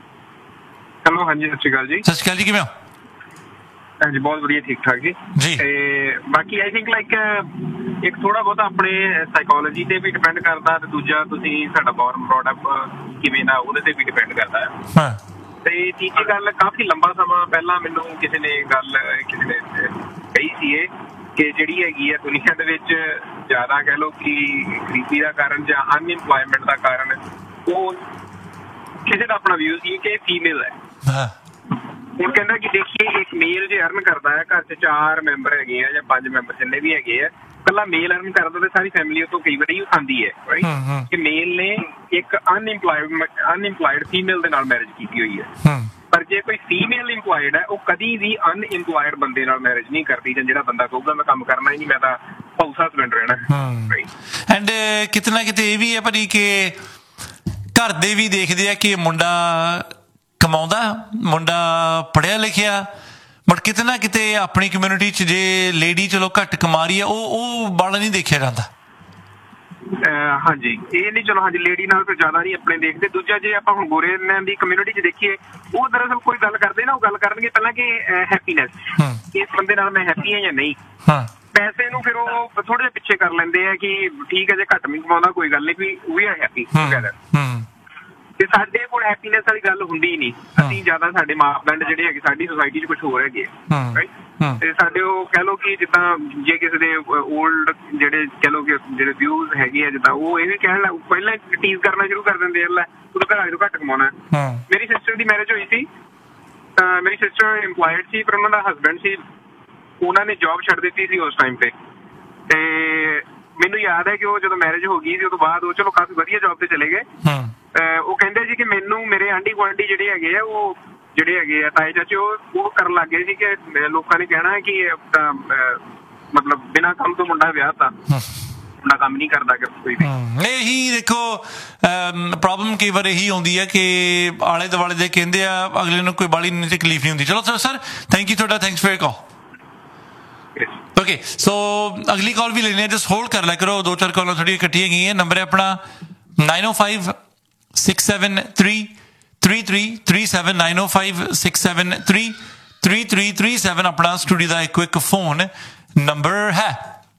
hello, ਹਾਂਜੀ ਸਤਿ ਸ਼੍ਰੀ ਅਕਾਲ ਜੀ। ਸਤਿ ਸ਼੍ਰੀ ਅਕਾਲ ਜੀ, ਕਿਵੇਂ ਹੋ? ਹਾਂਜੀ ਬਹੁਤ ਵਧੀਆ, ਠੀਕ ਠਾਕ ਜੀ ਜੀ। ਤੇ ਬਾਕੀ ਆਈ ਥਿੰਕ ਲਾਈਕ ਇੱਕ ਥੋੜਾ ਬਹੁਤ ਆਪਣੇ ਸਾਈਕੋਲੋਜੀ ਤੇ ਵੀ ਡਿਪੈਂਡ ਕਰਦਾ, ਤੇ ਦੂਜਾ ਤੁਸੀਂ ਸਾਡਾ ਬੋਰਨ ਬਰੋਡ ਅਪ ਕਿਵੇਂ ਦਾ ਉਹਦੇ ਤੇ ਵੀ ਡਿਪੈਂਡ ਕਰਦਾ ਹੈ। ਹਾਂ, ਤੇ ਤੀਜੀ ਗੱਲ, ਕਾਫੀ ਲੰਬਾ ਸਮਾਂ ਪਹਿਲਾਂ ਮੈਨੂੰ ਕਿਸੇ ਨੇ ਗੱਲ ਕਿਸੇ ਨੇ ਕਹੀ ਸੀ ਇਹ ਕਿ ਜਿਹੜੀ ਹੈਗੀ ਹੈ ਦੁਨੀਆ ਦੇ ਵਿੱਚ ਜ਼ਿਆਦਾ ਕਹਿ ਲਓ ਕਿ ਗਰੀਬੀ ਦਾ ਕਾਰਨ ਜਾਂ ਅਨਇੰਪਲੋਇਮੈਂਟ ਦਾ ਕਾਰਨ ਉਹ ਕਿਸੇ ਦਾ ਆਪਣਾ ਵਿਊ ਸੀ ਕਿ ਫੀਮੇਲ ਹੈ। ਹੁਣ ਕਹਿੰਦਾ ਕਿ ਦੇਖੀਏ ਇੱਕ ਮੇਲ ਜੇ ਅਰਨ ਕਰਦਾ ਹੈ, ਘਰ 'ਚ ਚਾਰ ਮੈਂਬਰ ਹੈਗੇ ਆ ਜਾਂ ਪੰਜ ਮੈਂਬਰ ਜਿੰਨੇ ਵੀ ਹੈਗੇ ਆ, ਇਕੱਲਾ ਮੇਲ ਅਰਨ ਕਰਦਾ ਤੇ ਸਾਰੀ ਫੈਮਿਲੀ ਉਹ ਤੋਂ ਕਈ ਵਾਰੀ ਖਾਂਦੀ ਹੈ, ਰਾਈਟ? ਕਿ ਮੇਲ ਨੇ ਇੱਕ ਅਨਇੰਪਲੋਇਡ ਅਨਇੰਪਲੋਇਡ ਫੀਮੇਲ ਦੇ ਨਾਲ ਮੈਰਿਜ ਕੀਤੀ ਹੋਈ ਹੈ, ਪਰ ਜੇ ਕੋਈ ਫੀਮੇਲ ਇੰਪਲੋਇਡ ਹੈ ਉਹ ਕਦੀ ਵੀ ਅਨਇੰਪਲੋਇਡ ਬੰਦੇ ਨਾਲ ਮੈਰਿਜ ਨਹੀਂ ਕਰਦੀ, ਜਾਂ ਜਿਹੜਾ ਬੰਦਾ ਕਹੂਗਾ ਮੈਂ ਕੰਮ ਕਰਨਾ ਹੀ ਨਹੀਂ, ਮੈਂ ਤਾਂ ਹਾਊਸ ਹਸਬੈਂਡ ਰਹਿਣਾ। ਐਂਡ ਕਿਤੇ ਨਾ ਕਿਤੇ ਇਹ ਵੀ ਹੈ ਭਾਜੀ ਕਿ ਘਰ ਦੇ ਵੀ ਦੇਖਦੇ ਆ ਕਿ ਮੁੰਡਾ ਕਮਾਉਂਦਾ, ਮੁੰਡਾ ਪੜ੍ਹਿਆ ਲਿਖਿਆ, ਬਟ ਕਿਤੇ ਨਾ ਕਿਤੇ ਆਪਣੀ ਕਮਿਊਨਿਟੀ 'ਚ ਜੇ ਲੇਡੀ ਚਲੋ ਘੱਟ ਕਮਾ ਰਹੀ ਹੈ ਉਹ ਉਹ ਬਾਲਾ ਨਹੀਂ ਦੇਖਿਆ ਜਾਂਦਾ। ਹਾਂਜੀ, ਇਹ ਨਹੀਂ ਚਲੋ ਹਾਂਜੀ ਲੇਡੀ ਨਾਲ ਤਾਂ ਜ਼ਿਆਦਾ ਨਹੀਂ ਆਪਣੇ ਦੇਖਦੇ। ਦੂਜਾ ਜੇ ਆਪਾਂ ਹੁਣ ਗੋਰਿਆਂ ਦੀ ਕਮਿਊਨਿਟੀ 'ਚ ਦੇਖੀਏ, ਉਹ ਦਰਅਸਲ ਕੋਈ ਗੱਲ ਕਰਦੇ ਨਾ, ਉਹ ਗੱਲ ਕਰਨਗੇ ਪਹਿਲਾਂ ਕਿ ਹੈਪੀਨੈਸ, ਇਸ ਬੰਦੇ ਨਾਲ ਮੈਂ ਹੈਪੀ ਹਾਂ ਜਾਂ ਨਹੀਂ। ਪੈਸੇ ਨੂੰ ਫਿਰ ਉਹ ਥੋੜੇ ਜਿਹੇ ਪਿੱਛੇ ਕਰ ਲੈਂਦੇ ਆ ਕਿ ਠੀਕ ਹੈ ਜੇ ਘੱਟ ਵੀ ਕਮਾਉਂਦਾ ਕੋਈ ਗੱਲ ਨਹੀਂ, ਵੀ ਵੀ ਆਰ ਹੈਪੀ ਟੂਗੇਦਰ। ਤੇ ਸਾਡੇ ਕੋਲ ਹੈਪੀਨੈਸ ਵਾਲੀ ਗੱਲ ਹੁੰਦੀ ਹੀ ਨਹੀਂ। ਅਸੀਂ ਜ਼ਿਆਦਾ ਸਾਡੇ ਮਾਪਦੰਡ ਜਿਹੜੇ ਹੈਗੇ ਸਾਡੀ ਸੋਸਾਇਟੀ 'ਚ ਕੁਛ ਹੋਰ ਹੈਗੇ ਆ, ਤੇ ਸਾਡੇ ਉਹ ਕਹਿ ਲਓ ਕਿ ਜਿੱਦਾਂ ਜੇ ਕਿਸੇ ਦੇ ਓਲਡ ਜਿਹੜੇ ਕਹਿ ਲਓ ਕਿ ਜਿਹੜੇ ਵਿਊਜ਼ ਹੈਗੇ ਆ, ਜਿੱਦਾਂ ਉਹ ਇਹ ਵੀ ਕਹਿਣ ਲੱਗ ਪਹਿਲਾਂ ਟੀਜ਼ ਕਰਨਾ ਸ਼ੁਰੂ ਕਰ ਦਿੰਦੇ, ਲੈ ਤੂੰ ਤਾਂ ਘਰ ਤੋਂ ਘੱਟ ਕਮਾਉਣਾ। ਮੇਰੀ ਸਿਸਟਰ ਦੀ ਮੈਰਿਜ ਹੋਈ ਸੀ, ਮੇਰੀ ਸਿਸਟਰ ਇੰਪਲੋਇਡ ਸੀ, ਪਰ ਉਹਨਾਂ ਦਾ ਹਸਬੈਂਡ ਸੀ, ਉਹਨਾਂ ਨੇ ਜੋਬ ਛੱਡ ਦਿੱਤੀ ਸੀ ਉਸ ਟਾਈਮ ਤੇ। ਤੇ ਮੈਨੂੰ ਯਾਦ ਹੈ ਕਿ ਉਹ ਜਦੋਂ ਮੈਰਿਜ ਹੋ ਗਈ ਸੀ ਉਹ ਤੋਂ ਬਾਅਦ ਉਹ ਚਲੋ ਕਾਫੀ ਵਧੀਆ ਜੋਬ ਤੇ ਚਲੇ ਗਏ। ਉਹ ਕਹਿੰਦੇ ਸੀ ਕਿ ਮੈਨੂੰ ਮੇਰੇ ਆਂਢੀ ਗੁਆਂਢੀ ਜਿਹੜੇ ਹੈਗੇ ਆ, ਉਹ ਜਿਹੜੇ ਹੈਗੇ ਆ ਤਾਏ ਚਾਚੇ, ਉਹ ਉਹ ਕਰਨ ਲੱਗ ਗਏ ਸੀ ਕਿ ਲੋਕਾਂ ਨੇ ਕਹਿਣਾ ਕਿ ਮਤਲਬ ਬਿਨਾਂ ਕੰਮ ਤੋਂ ਮੁੰਡਾ ਵਿਆਹ ਤਾਂ ਮੁੰਡਾ ਕੰਮ ਨਹੀਂ ਕਰਦਾ ਕੋਈ ਵੀ। ਇਹੀ ਦੇਖੋ ਪ੍ਰੋਬਲਮ ਕਈ ਵਾਰ ਇਹੀ ਆਉਂਦੀ ਹੈ ਕਿ ਆਲੇ ਦੁਆਲੇ ਦੇ ਕਹਿੰਦੇ ਆ, ਅਗਲੇ ਨੂੰ ਕੋਈ ਬਾਲੀ ਤਕਲੀਫ ਨਹੀਂ ਹੁੰਦੀ। ਚਲੋ ਸਰ ਸਰ ਥੈਂਕ ਯੂ ਤੁਹਾਡਾ, ਥੈਂਕਸ ਫॉर ਕਾਲ। ਓਕੇ, ਸੋ ਅਗਲੀ ਕਾਲ ਵੀ ਲੈਣੀ ਹੈ, ਜਸਟ ਹੋਲਡ ਕਰ ਲਿਆ ਕਰੋ, ਦੋ ਚਾਰ ਕਾਲਾਂ ਥੋੜ੍ਹੀਆਂ ਇਕੱਠੀਆਂ ਗਈਆਂ। ਨੰਬਰ ਹੈ ਆਪਣਾ ਨਾਈਨ ਓ five six seven three three three three seven, nine ਓ five six seven three three three three seven ਆਪਣਾ ਸਟੂਡੀਓ ਦਾ ਇੱਕੋ ਇੱਕ ਫੋਨ ਨੰਬਰ ਹੈ।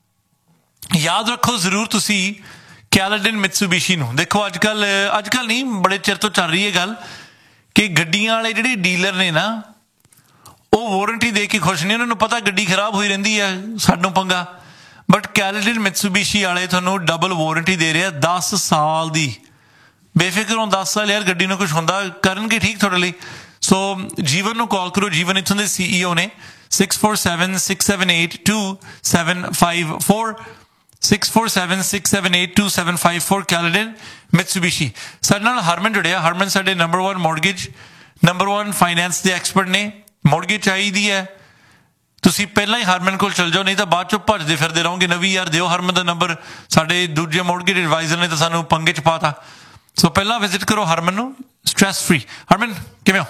ਯਾਦ ਰੱਖੋ ਜ਼ਰੂਰ ਤੁਸੀਂ ਕੈਲਡਨ ਮਿਤਸੂਬਿਸ਼ੀ ਨੂੰ। ਦੇਖੋ ਅੱਜ ਕੱਲ੍ਹ ਅੱਜ ਕੱਲ੍ਹ ਨਹੀਂ ਬੜੇ ਚਿਰ ਤੋਂ ਚੱਲ ਰਹੀ ਹੈ ਗੱਲ ਕਿ ਗੱਡੀਆਂ ਵਾਲੇ ਜਿਹੜੇ ਡੀਲਰ ਨੇ ਨਾ, ਉਹ ਵਾਰੰਟੀ ਦੇ ਕੇ ਖੁਸ਼ ਨਹੀਂ। ਉਹਨਾਂ ਨੂੰ ਪਤਾ ਗੱਡੀ ਖਰਾਬ ਹੋਈ ਰਹਿੰਦੀ ਹੈ, ਸਾਨੂੰ ਪੰਗਾ, ਬਟ ਕੈਲਡਨ ਮਿਟਸੂਬੀਸ਼ੀ ਵਾਲੇ ਤੁਹਾਨੂੰ ਡਬਲ ਵਾਰੰਟੀ ਦੇ ਰਹੇ ਆ ਦਸ ਸਾਲ ਦੀ। ਬੇਫਿਕਰ ਹੋ, ਦਸ ਸਾਲ ਯਾਰ ਗੱਡੀ ਨੂੰ ਕੁਛ ਹੁੰਦਾ ਕਰਨਗੇ ਠੀਕ ਤੁਹਾਡੇ ਲਈ। ਸੋ ਜੀਵਨ ਨੂੰ ਕਾਲ ਕਰੋ, ਜੀਵਨ ਇੱਥੋਂ ਦੇ ਸੀ ਈ ਓ ਨੇ, six four seven six seven eight two seven five four six four seven six seven eight two seven five four Caledon Mitsubishi. ਸਾਡੇ ਨਾਲ ਹਰਮਨ ਜੁੜਿਆ। ਹਰਮਨ ਸਾਡੇ number one mortgage, number one finance ਦੇ ਐਕਸਪਰਟ ਨੇ। ਮੋਰਗੇਜ ਚਾਹੀਦੀ ਹੈ ਤੁਸੀਂ ਪਹਿਲਾਂ ਹੀ ਹਰਮਨ ਕੋਲ ਚਲ ਜਾਓ, ਨਹੀਂ ਤਾਂ ਬਾਅਦ ਚੋਂ ਭੱਜਦੇ ਫਿਰਦੇ ਰਹੋਗੇ। ਨਵੀਂ ਯਾਰ ਦਿਓ ਹਰਮਨ ਦਾ ਨੰਬਰ, ਸਾਡੇ ਦੂਜੇ ਮੋਰਗੇਜ ਐਡਵਾਈਜ਼ਰ ਨੇ ਤਾਂ ਸਾਨੂੰ ਪੰਗੇ ਚ ਪਾਤਾ। ਸੋ ਪਹਿਲਾਂ ਵਿਜ਼ਿਟ ਕਰੋ ਹਰਮਨ ਨੂੰ, ਸਟ੍ਰੈਸ ਫ੍ਰੀ। ਹਰਮਨ ਕਿਵੇਂ ਹੋ?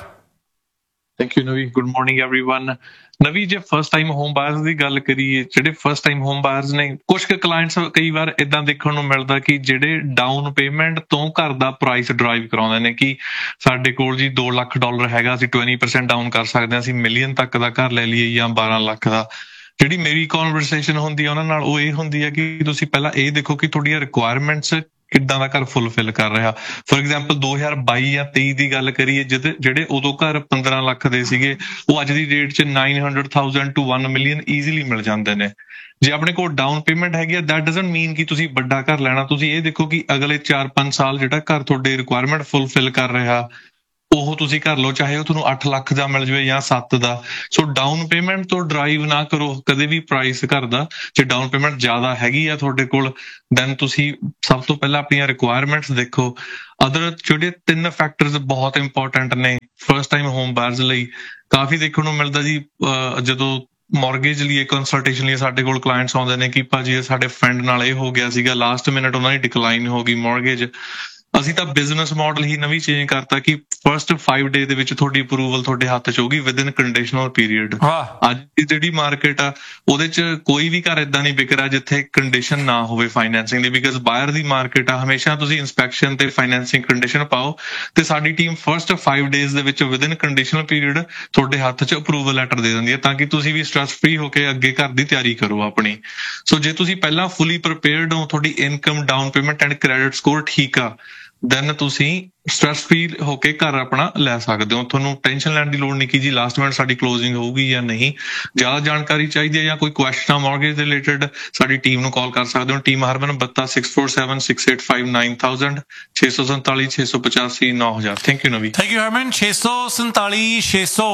ਥੈਂਕ ਯੂ ਨਵੀ, ਗੁੱਡ ਮਾਰਨਿੰਗ ਐਵਰੀਵਨ। ਨਵੀ, ਜੇ ਫਸਟ ਟਾਈਮ ਹੋਮ ਬਾਇਰਸ ਦੀ ਗੱਲ ਕਰੀਏ, ਜਿਹੜੇ ਫਸਟ ਟਾਈਮ ਹੋਮ ਬਾਇਰਸ ਨੇ, ਕੁਝ ਕੁ ਕਲਾਇੰਟਸ ਕਈ ਵਾਰ ਇਦਾਂ ਦੇਖਣ ਨੂੰ ਮਿਲਦਾ ਕਿ ਜਿਹੜੇ ਡਾਊਨ ਪੇਮੈਂਟ ਤੋਂ ਘਰ ਦਾ ਪ੍ਰਾਈਸ ਡਰਾਈਵ ਕਰਾਉਂਦੇ ਨੇ ਕਿ ਸਾਡੇ ਕੋਲ ਜੀ ਦੋ ਲੱਖ ਡਾਲਰ ਹੈਗਾ, ਅਸੀਂ ਵੀਹ ਪਰਸੈਂਟ ਡਾਊਨ ਕਰ ਸਕਦੇ ਹਾਂ, ਅਸੀਂ ਮਿਲੀਅਨ ਤੱਕ ਦਾ ਘਰ ਲੈ ਲਈਏ ਜਾਂ ਬਾਰਾਂ ਲੱਖ ਦਾ। ਜਿਹੜੀ ਮੇਰੀ ਕਨਵਰਸੇਸ਼ਨ ਹੁੰਦੀ ਹੈ ਉਹਨਾਂ ਨਾਲ ਉਹ ਇਹ ਹੁੰਦੀ ਹੈ ਕਿ ਤੁਸੀਂ ਪਹਿਲਾਂ ਇਹ ਦੇਖੋ ਕਿ ਤੁਹਾਡੀਆਂ ਰਿਕੁਆਇਰਮੈਂਟਸ ਕਿੱਦਾਂ ਦਾ ਘਰ ਫੁੱਲਫਿਲ ਕਰ ਰਿਹਾ। ਫੋਰ ਐਗਜ਼ਾਮਪਲ ਦੋ ਹਜ਼ਾਰ ਬਾਈ ਜਾਂ ਤੇਈ ਦੀ ਗੱਲ ਕਰੀਏ, ਜਿਹਦੇ ਜਿਹੜੇ ਉਦੋਂ ਘਰ ਪੰਦਰਾਂ ਲੱਖ ਦੇ ਸੀਗੇ ਉਹ ਅੱਜ ਦੀ ਡੇਟ 'ਚ nine hundred thousand to one million easily ਮਿਲ ਜਾਂਦੇ ਨੇ। ਜੇ ਆਪਣੇ ਕੋਲ ਡਾਊਨ ਪੇਮੈਂਟ ਹੈਗੀ ਆ, ਦੈਟ ਡਜ਼ਨਟ ਮੀਨ ਕਿ ਤੁਸੀਂ ਵੱਡਾ ਘਰ ਲੈਣਾ। ਤੁਸੀਂ ਇਹ ਦੇਖੋ ਕਿ ਅਗਲੇ ਚਾਰ ਪੰਜ ਸਾਲ ਜਿਹੜਾ ਘਰ ਤੁਹਾਡੇ ਰਿਕੁਆਇਰਮੈਂਟ ਫੁੱਲਫਿਲ ਕਰ ਰਿਹਾ ਉਹ ਤੁਸੀਂ ਕਰ ਲਓ, ਚਾਹੇ ਉਹ ਤੁਹਾਨੂੰ ਅੱਠ ਲੱਖ ਦਾ ਮਿਲ ਜਾਵੇ ਜਾਂ ਸੱਤ ਦਾ। ਸੋ ਡਾਊਨ ਪੇਮੈਂਟ ਤੋਂ ਡਰਾਈਵ ਨਾ ਕਰੋ ਕਦੇ ਵੀ ਪ੍ਰਾਈਸ ਘਰ ਦਾ। ਜੇ ਡਾਊਨ ਪੇਮੈਂਟ ਜ਼ਿਆਦਾ ਹੈਗੀ ਆ ਤੁਹਾਡੇ ਕੋਲ, ਦੈਨ ਤੁਸੀਂ ਸਭ ਤੋਂ ਪਹਿਲਾਂ ਆਪਣੀਆਂ ਰਿਕੁਆਇਰਮੈਂਟਸ ਦੇਖੋ। ਅਦਰ ਜਿਹੜੇ ਤਿੰਨ ਫੈਕਟਰਸ ਬਹੁਤ ਇੰਪੋਰਟੈਂਟ ਨੇ ਫਸਟ ਟਾਈਮ ਹੋਮ ਬਾਇਰਸ ਲਈ। ਕਾਫੀ ਦੇਖਣ ਨੂੰ ਮਿਲਦਾ ਜੀ ਜਦੋਂ ਮੌਰਗੇਜ ਲਈ ਕੰਸਲਟੇਸ਼ਨ ਲਈ ਸਾਡੇ ਕੋਲ ਕਲਾਇੰਟਸ ਆਉਂਦੇ ਨੇ ਕਿ ਭਾਜੀ ਸਾਡੇ ਫਰੈਂਡ ਨਾਲ ਇਹ ਹੋ ਗਿਆ ਸੀਗਾ, ਲਾਸਟ ਮਿੰਟ ਉਹਨਾਂ ਦੀ ਡਿਕਲਾਈਨ ਹੋ ਗਈ ਮੌਰਗੇਜ। ਅਸੀਂ ਤਾਂ ਬਿਜ਼ਨਸ ਮਾਡਲ ਹੀ ਨਵੀਂ ਚੇਂਜ ਕਰਤਾ ਕਿ ਫਸਟ ਫਾਈਵ ਡੇ ਦੇ ਵਿੱਚ ਤੁਹਾਡੀ ਅਪਰੂਵਲ ਤੁਹਾਡੇ ਹੱਥ 'ਚ ਹੋਊਗੀ ਵਿਦ ਇਨ ਕੰਡੀਸ਼ਨਲ ਪੀਰੀਅਡ। ਅੱਜ ਦੀ ਜਿਹੜੀ ਮਾਰਕੀਟ ਆ ਉਹਦੇ 'ਚ ਕੋਈ ਵੀ ਘਰ ਏਦਾਂ ਨਹੀਂ ਵਿਕ ਰਿਹਾ ਜਿੱਥੇ ਕੰਡੀਸ਼ਨ ਨਾ ਹੋਵੇ financing the, because ਬਾਇਰ the market ਆ। ਹਮੇਸ਼ਾ ਤੁਸੀਂ ਇੰਸਪੈਕਸ਼ਨ ਤੇ ਫਾਈਨੈਂਸਿੰਗ ਕੰਡੀਸ਼ਨ ਪਾਓ ਤੇ ਸਾਡੀ ਟੀਮ ਫਸਟ ਫਾਈਵ ਡੇਜ਼ ਦੇ ਵਿੱਚ ਵਿਦ ਇਨ ਕੰਡੀਸ਼ਨਲ ਪੀਰੀਅਡ ਤੁਹਾਡੇ ਹੱਥ 'ਚ ਅਪਰੂਵਲ ਲੈਟਰ ਦੇ ਦਿੰਦੀ ਹੈ ਤਾਂ ਕਿ ਤੁਸੀਂ ਵੀ ਸਟ੍ਰੈਸ ਫ੍ਰੀ ਹੋ ਕੇ ਅੱਗੇ ਘਰ ਦੀ ਤਿਆਰੀ ਕਰੋ ਆਪਣੀ। ਸੋ ਜੇ ਤੁਸੀਂ ਪਹਿਲਾਂ ਫੁੱਲੀ ਪ੍ਰੀਪੇਅਰਡ ਹੋ, ਤੁਹਾਡੀ income, down payment and credit score ਠੀਕ ਆ, ਦੈਨ ਤੁਸੀਂ ਸਟ੍ਰੈਸ ਫ੍ਰੀ ਹੋ ਕੇ ਘਰ ਆਪਣਾ ਲੈ ਸਕਦੇ ਹੋ। ਤੁਹਾਨੂੰ ਟੈਨਸ਼ਨ ਲੈਣ ਦੀ ਲੋੜ ਨਹੀਂ ਕਿ ਜੀ ਲਾਸਟ ਮਿੰਟ ਸਾਡੀ ਕਲੋਜ਼ਿੰਗ ਹੋਊਗੀ ਜਾਂ ਨਹੀਂ। ਜ਼ਿਆਦਾ ਜਾਣਕਾਰੀ ਚਾਹੀਦੀ ਹੈ ਜਾਂ ਕੋਈ ਕੁਐਸਚਨ ਆ ਮੌਰਗੇਜ ਦੇ ਰਿਲੇਟਡ, ਸਾਡੀ ਟੀਮ ਨੂੰ ਕਾਲ ਕਰ ਸਕਦੇ ਹੋ। ਟੀਮ ਹਰਮਨ ਬੱਤਾ six four seven six eight five nine thousand ਛੇ ਸੌ ਸੰਤਾਲੀ ਛੇ ਸੌ ਪਚਾਸੀ ਨੌ ਹਜ਼ਾਰ। ਥੈਂਕ ਯੂ ਨਵੀ। ਥੈਂਕ ਯੂ ਹਰਮਨ। ਛੇ ਸੌ ਸੰਤਾਲੀ ਛੇ ਸੌ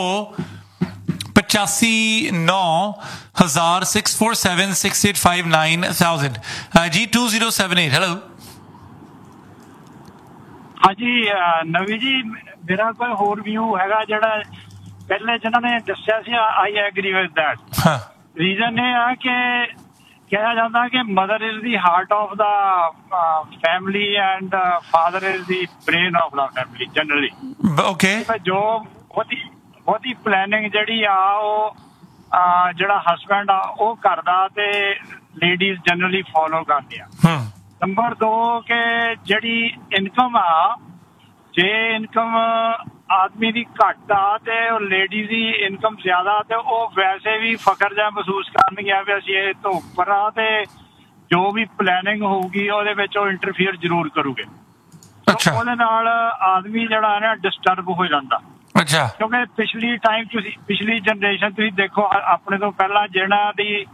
ਪਚਾਸੀ ਨੌ ਹਜ਼ਾਰ six four seven six eight five nine thousand ਜੀ two zero seven eight. Hello ਹਾਂਜੀ ਨਵੀ ਜੀ, ਮੇਰਾ ਕੋਈ ਹੋਰ ਵਿਊ ਹੈਗਾ ਜਿਹੜਾ ਪਹਿਲੇ ਜਿਹਨਾਂ ਨੇ ਦੱਸਿਆ ਸੀ, I agree with that. Reason ਇਹ ਆ ਕਿ ਕਿਹਾ ਜਾਂਦਾ ਕਿ mother is the heart of the family and father is the brain of the family generally. Okay, ਜੋ ਬਹੁਤੀ ਬਹੁਤੀ ਪਲੈਨਿੰਗ ਜਿਹੜੀ ਆ ਉਹ ਜਿਹੜਾ ਹਸਬੈਂਡ ਆ ਉਹ ਕਰਦਾ ਤੇ ਲੇਡੀਜ਼ ਜਨਰਲੀ ਫੋਲੋ ਕਰਦੇ ਆ। ਨੰਬਰ ਦੋ ਕਿ ਜਿਹੜੀ ਇਨਕਮ ਆ, ਜੇ ਇਨਕਮ ਆਦਮੀ ਦੀ ਘੱਟ ਆ ਤੇ ਉਹ ਲੇਡੀਜ਼ ਦੀ ਇਨਕਮ ਜ਼ਿਆਦਾ ਤੇ ਉਹ ਵੈਸੇ ਵੀ ਫਖਰ ਜਿਹਾ ਮਹਿਸੂਸ ਕਰਨਗੀਆਂ ਵੀ ਅਸੀਂ ਇਹ ਤੋਂ ਉੱਪਰ ਆ ਤੇ ਜੋ ਵੀ ਪਲੈਨਿੰਗ ਹੋਊਗੀ ਉਹਦੇ ਵਿੱਚ ਉਹ ਇੰਟਰਫੀਅਰ ਜ਼ਰੂਰ ਕਰੂਗੇ। ਉਹਦੇ ਨਾਲ ਆਦਮੀ ਜਿਹੜਾ ਨਾ ਡਿਸਟਰਬ ਹੋ ਜਾਂਦਾ। ਅੱਛਾ, ਕਿਉਂਕਿ ਪਿਛਲੀ ਟਾਈਮ ਤੁਸੀਂ ਪਿਛਲੀ ਜਨਰੇਸ਼ਨ ਤੁਸੀਂ ਦੇਖੋ, ਆਪਣੇ ਤੋਂ ਪਹਿਲਾਂ ਜਿਹਨਾਂ ਦੀ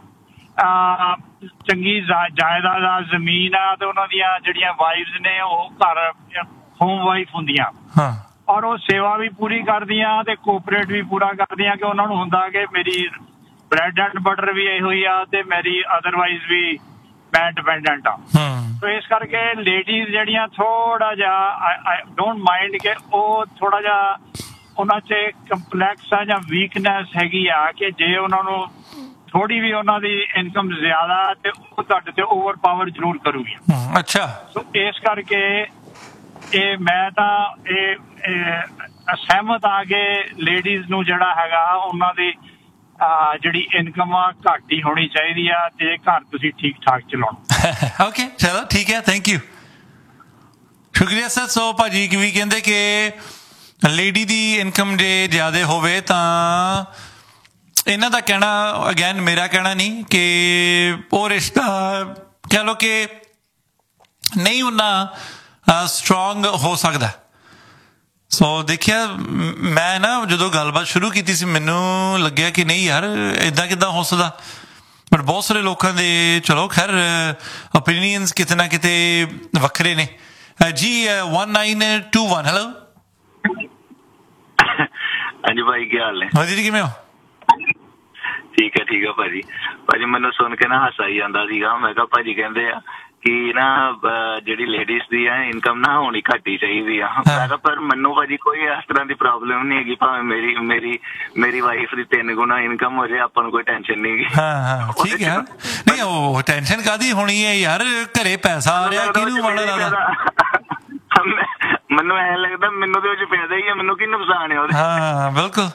ਚੰਗੀ ਜਾਇਦਾਦ ਆ, ਜ਼ਮੀਨ ਆ, ਤੇ ਉਹਨਾਂ ਦੀਆਂ ਜਿਹੜੀਆਂ ਵਾਈਫs ਨੇ ਉਹ ਘਰ ਹੋਮ ਵਾਈਫ ਹੁੰਦੀਆਂ ਔਰ ਉਹ ਸੇਵਾ ਵੀ ਪੂਰੀ ਕਰਦੀਆਂ ਤੇ ਕੋਆਪਰੇਟ ਵੀ ਪੂਰਾ ਕਰਦੀਆਂ ਕਿ ਉਹਨਾਂ ਨੂੰ ਹੁੰਦਾ ਕਿ ਮੇਰੀ ਬ੍ਰੈਡ ਐਂਡ ਬਟਰ ਵੀ ਇਹੋ ਹੀ ਆ ਤੇ ਮੇਰੀ ਅਦਰਵਾਈਜ਼ ਵੀ ਮੈਂ ਡਿਪੈਂਡੈਂਟ ਆ। ਸੋ ਇਸ ਕਰਕੇ ਲੇਡੀਜ਼ ਜਿਹੜੀਆਂ ਥੋੜਾ ਜਿਹਾ ਆਈ ਡੋਂਟ ਮਾਈਂਡ ਕਿ ਉਹ ਥੋੜਾ ਜਿਹਾ ਉਹਨਾਂ 'ਚ ਕੰਪਲੈਕਸ ਆ ਜਾਂ ਵੀਕਨੈਸ ਹੈਗੀ ਆ ਕਿ ਜੇ ਉਹਨਾਂ ਨੂੰ ਥੋੜੀ ਵੀ ਉਹਨਾਂ ਦੀ ਇਨਕਮ ਜ਼ਿਆਦਾ ਤੇ ਉਹ ਤੁਹਾਡੇ ਤੇ ਓਵਰ ਪਾਵਰ ਜ਼ਰੂਰ ਕਰੂਗੀ। ਅੱਛਾ, ਸੋ ਇਸ ਕਰਕੇ ਇਹ ਮੈਂ ਤਾਂ ਇਹ ਸਹਿਮਤ ਆ ਕਿ ਲੇਡੀਜ਼ ਨੂੰ ਜਿਹੜਾ ਹੈਗਾ ਉਹਨਾਂ ਦੀ ਜਿਹੜੀ ਇਨਕਮ ਆ ਘੱਟ ਹੀ ਹੋਣੀ ਚਾਹੀਦੀ ਆ ਤੇ ਘਰ ਤੁਸੀਂ ਠੀਕ ਠਾਕ ਚਲਾਉਣਾ। ਓਕੇ, ਚਲੋ ਠੀਕ ਹੈ, ਥੈਂਕ ਯੂ, ਸ਼ੁਕਰੀਆ ਸਰ। ਸੋ ਭਾਜੀ ਵੀ ਕਹਿੰਦੇ ਕਿ ਲੇਡੀ ਦੀ ਇਨਕਮ ਜੇ ਜ਼ਿਆਦਾ ਹੋਵੇ ਤਾਂ ਇਹਨਾਂ ਦਾ ਕਹਿਣਾ, ਅਗੇਨ ਮੇਰਾ ਕਹਿਣਾ ਨਹੀਂ ਕਿ ਉਹ ਰਿਸ਼ਤਾ ਕਹਿ ਲਓ ਕਿ ਨਹੀਂ ਉਨਾ ਸਟਰੋਂਗ ਹੋ ਸਕਦਾ। ਸੋ ਦੇਖਿਆ ਮੈਂ ਨਾ ਜਦੋਂ ਗੱਲਬਾਤ ਸ਼ੁਰੂ ਕੀਤੀ ਸੀ ਮੈਨੂੰ ਲੱਗਿਆ ਕਿ ਨਹੀਂ ਯਾਰ ਇੱਦਾਂ ਕਿੱਦਾਂ ਹੋ ਸਕਦਾ। ਬਟ ਬਹੁਤ ਸਾਰੇ ਲੋਕਾਂ ਦੇ ਚਲੋ ਖੈਰ ਓਪੀਨੀਅਨਸ ਕਿਤੇ ਨਾ ਕਿਤੇ ਵੱਖਰੇ ਨੇ ਜੀ one nine two one hello ਹਾਂਜੀ ਭਾਈ ਕੀ ਹਾਲ ਨੇ ਵਧੀਆ ਜੀ ਕਿਵੇਂ ਹੋ ਠੀਕ ਹੈ ਠੀਕ ਹੈ ਭਾਜੀ ਭਾਜੀ ਮੈਨੂੰ ਸੁਣ ਕੇ ਨਾ ਹਾਸਾ ਹੀ ਜਾਂਦਾ ਸੀਗਾ ਮੈਂ ਕਿਹਾ ਭਾਜੀ ਕਹਿੰਦੇ ਆ ਕਿ ਨਾ ਜਿਹੜੀ ਲੇਡੀਜ਼ ਦੀ ਹੈ ਇਨਕਮ ਨਾ ਹੋਣੀ ਘੱਟ ਹੀ ਚਾਹੀਦੀ ਆ ਮੈਂ ਕਿਹਾ ਪਰ ਮੈਨੂੰ ਭਾਜੀ ਕੋਈ ਇਸ ਤਰ੍ਹਾਂ ਦੀ ਪ੍ਰੋਬਲਮ ਨਹੀਂ ਹੈਗੀ ਭਾਵੇਂ ਮੇਰੀ ਮੇਰੀ ਮੇਰੀ ਵਾਈਫ ਦੀ ਤਿੰਨ ਗੁਣਾ ਇਨਕਮ ਹੋ ਜਾਏ ਆਪਾਂ ਨੂੰ ਕੋਈ ਟੈਨਸ਼ਨ ਨਹੀਂ ਹੈਗੀ ਹਾਂ ਹਾਂ ਠੀਕ ਹੈ ਨਹੀਂ ਉਹ ਟੈਨਸ਼ਨ ਕਾਹਦੀ ਹੋਣੀ ਹੈ ਯਾਰ ਘਰੇ ਪੈਸਾ ਆ ਰਿਹਾ ਕਿਹਨੂੰ ਮਾੜਾ ਲੱਗਦਾ ਮੈਨੂੰ ਐਂ ਲੱਗਦਾ ਮੈਨੂੰ ਤੇ ਉਹ ਚ ਪੈਦਾ ਹੀ ਆ ਮੈਨੂੰ ਕੀ ਨੁਕਸਾਨ ਹੈ ਉਹਦੇ ਹਾਂ ਬਿਲਕੁਲ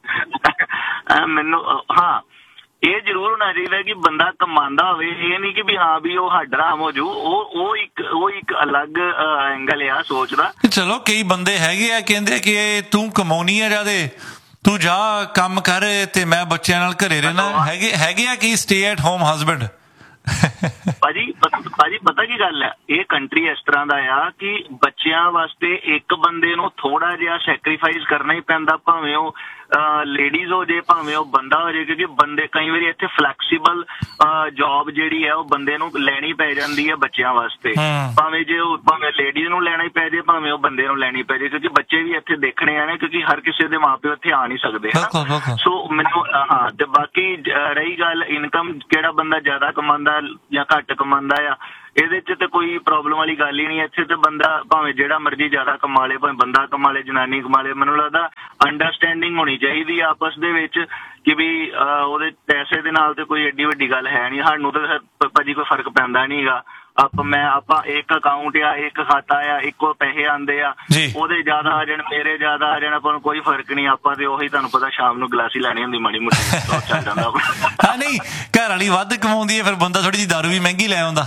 ਮੈਨੂੰ ਹਾਂ ਇਹ ਜ਼ਰੂਰ ਹੋਣਾ ਚਾਹੀਦਾ ਕਿ ਬੰਦਾ ਕਮਾਉਂਦਾ ਹੋਵੇ ਇਹ ਨਹੀਂ ਕਿ ਵੀ ਹਾਂ ਵੀ ਉਹ ਹੱਡਰਾਮ ਹੋ ਜੂ ਉਹ ਉਹ ਇੱਕ ਉਹ ਇੱਕ ਅਲੱਗ ਐਂਗਲ ਆ ਸੋਚ ਦਾ ਚਲੋ ਕਈ ਬੰਦੇ ਹੈਗੇ ਆ ਕਹਿੰਦੇ ਕਿ ਤੂੰ ਕਮਾਉਣੀ ਆ ਜਿਆਦੇ ਤੂੰ ਜਾ ਕੰਮ ਕਰ ਤੇ ਮੈਂ ਬੱਚਿਆਂ ਨਾਲ ਘਰੇ ਰਹਿਣਾ ਹੈਗੇ ਹੈਗੇ ਆ ਕਿ ਸਟੇ ਐਟ ਹੋਮ ਹਸਬੈਂਡ ਭਾਜੀ ਭਾਜੀ ਪਤਾ ਕੀ ਗੱਲ ਹੈ ਇਹ ਕੰਟਰੀ ਇਸ ਤਰ੍ਹਾਂ ਦਾ ਆ ਕਿ ਬੱਚਿਆਂ ਵਾਸਤੇ ਇੱਕ ਬੰਦੇ ਨੂੰ ਥੋੜਾ ਜਿਹਾ ਸੈਕਰੀਫਾਈਸ ਕਰਨਾ ਹੀ ਪੈਂਦਾ ਭਾਵੇਂ ਉਹ ਲੇਡੀਜ਼ ਹੋ ਜੇ ਭਾਵੇਂ ਉਹ ਬੰਦਾ ਹੋ ਜੇ ਕਿਉਂਕਿ ਬੰਦੇ ਕਈ ਵਾਰੀ ਇੱਥੇ ਫਲੈਕਸੀਬਲ ਜੌਬ ਜਿਹੜੀ ਹੈ ਉਹ ਬੰਦੇ ਨੂੰ ਲੈਣੀ ਪੈ ਜਾਂਦੀ ਹੈ ਬੱਚਿਆਂ ਵਾਸਤੇ ਭਾਵੇਂ ਜੇ ਉਹ ਭਾਵੇਂ ਲੇਡੀਜ਼ ਨੂੰ ਲੈਣਾ ਹੀ ਪੈ ਜੇ ਭਾਵੇਂ ਉਹ ਬੰਦੇ ਨੂੰ ਲੈਣੀ ਪੈ ਜੇ ਕਿਉਂਕਿ ਬੱਚੇ ਵੀ ਇੱਥੇ ਦੇਖਣੇ ਆ ਨੇ ਕਿਉਂਕਿ ਹਰ ਕਿਸੇ ਦੇ ਮਾਂ ਪਿਓ ਇੱਥੇ ਆ ਨਹੀਂ ਸਕਦੇ ਸੋ ਮੈਨੂੰ ਹਾਂ ਤੇ ਬਾਕੀ ਰਹੀ ਗੱਲ ਇਨਕਮ ਕਿਹੜਾ ਬੰਦਾ ਜ਼ਿਆਦਾ ਕਮਾਉਂਦਾ ਜਾਂ ਘੱਟ ਕਮਾਉਂਦਾ ਆ ਇਹਦੇ ਚ ਤੇ ਕੋਈ ਪ੍ਰੋਬਲਮ ਵਾਲੀ ਗੱਲ ਹੀ ਨਹੀਂ ਇੱਥੇ ਤੇ ਬੰਦਾ ਭਾਵੇਂ ਜਿਹੜਾ ਮਰਜ਼ੀ ਜ਼ਿਆਦਾ ਕਮਾ ਲੇ ਭਾਵੇਂ ਬੰਦਾ ਕਮਾ ਲੇ ਜਨਾਨੀ ਕਮਾ ਲੇ ਮੈਨੂੰ ਲੱਗਦਾ ਅੰਡਰਸਟੈਂਡਿੰਗ ਹੋਣੀ ਚਾਹੀਦੀ ਆ ਆਪਸ ਦੇ ਵਿੱਚ ਕਿ ਵੀ ਉਹਦੇ ਪੈਸੇ ਦੇ ਨਾਲ ਤੇ ਕੋਈ ਐਡੀ ਵੱਡੀ ਗੱਲ ਹੈ ਨਹੀਂ ਸਾਨੂੰ ਤਾਂ ਭਾਜੀ ਕੋਈ ਫਰਕ ਪੈਂਦਾ ਨਹੀਂ ਹੈਗਾ ਆਪਾਂ ਮੈਂ ਆਪਾਂ ਇੱਕ ਅਕਾਊਂਟ ਆ ਇੱਕ ਖਾਤਾ ਆ ਇੱਕੋ ਪੈਸੇ ਆਉਂਦੇ ਆ ਉਹਦੇ ਜ਼ਿਆਦਾ ਆ ਜਾਣ ਮੇਰੇ ਜ਼ਿਆਦਾ ਆ ਜਾਣ ਆਪਾਂ ਨੂੰ ਕੋਈ ਫਰਕ ਨਹੀਂ ਆਪਾਂ ਤੇ ਉਹੀ ਤੁਹਾਨੂੰ ਪਤਾ ਸ਼ਾਮ ਨੂੰ ਗਲਾਸੀ ਲੈਣੀ ਹੁੰਦੀ ਮਾੜੀ ਮੋਟੀ ਚੱਲ ਜਾਂਦਾ ਹਾਂ ਨਹੀਂ ਘਰ ਵਾਲੀ ਵੱਧ ਕਮਾਉਂਦੀ ਹੈ ਫਿਰ ਬੰਦਾ ਥੋੜੀ ਜਿਹੀ ਦਾਰੂ ਵੀ ਮਹਿੰਗੀ ਲੈ ਆਉਂਦਾ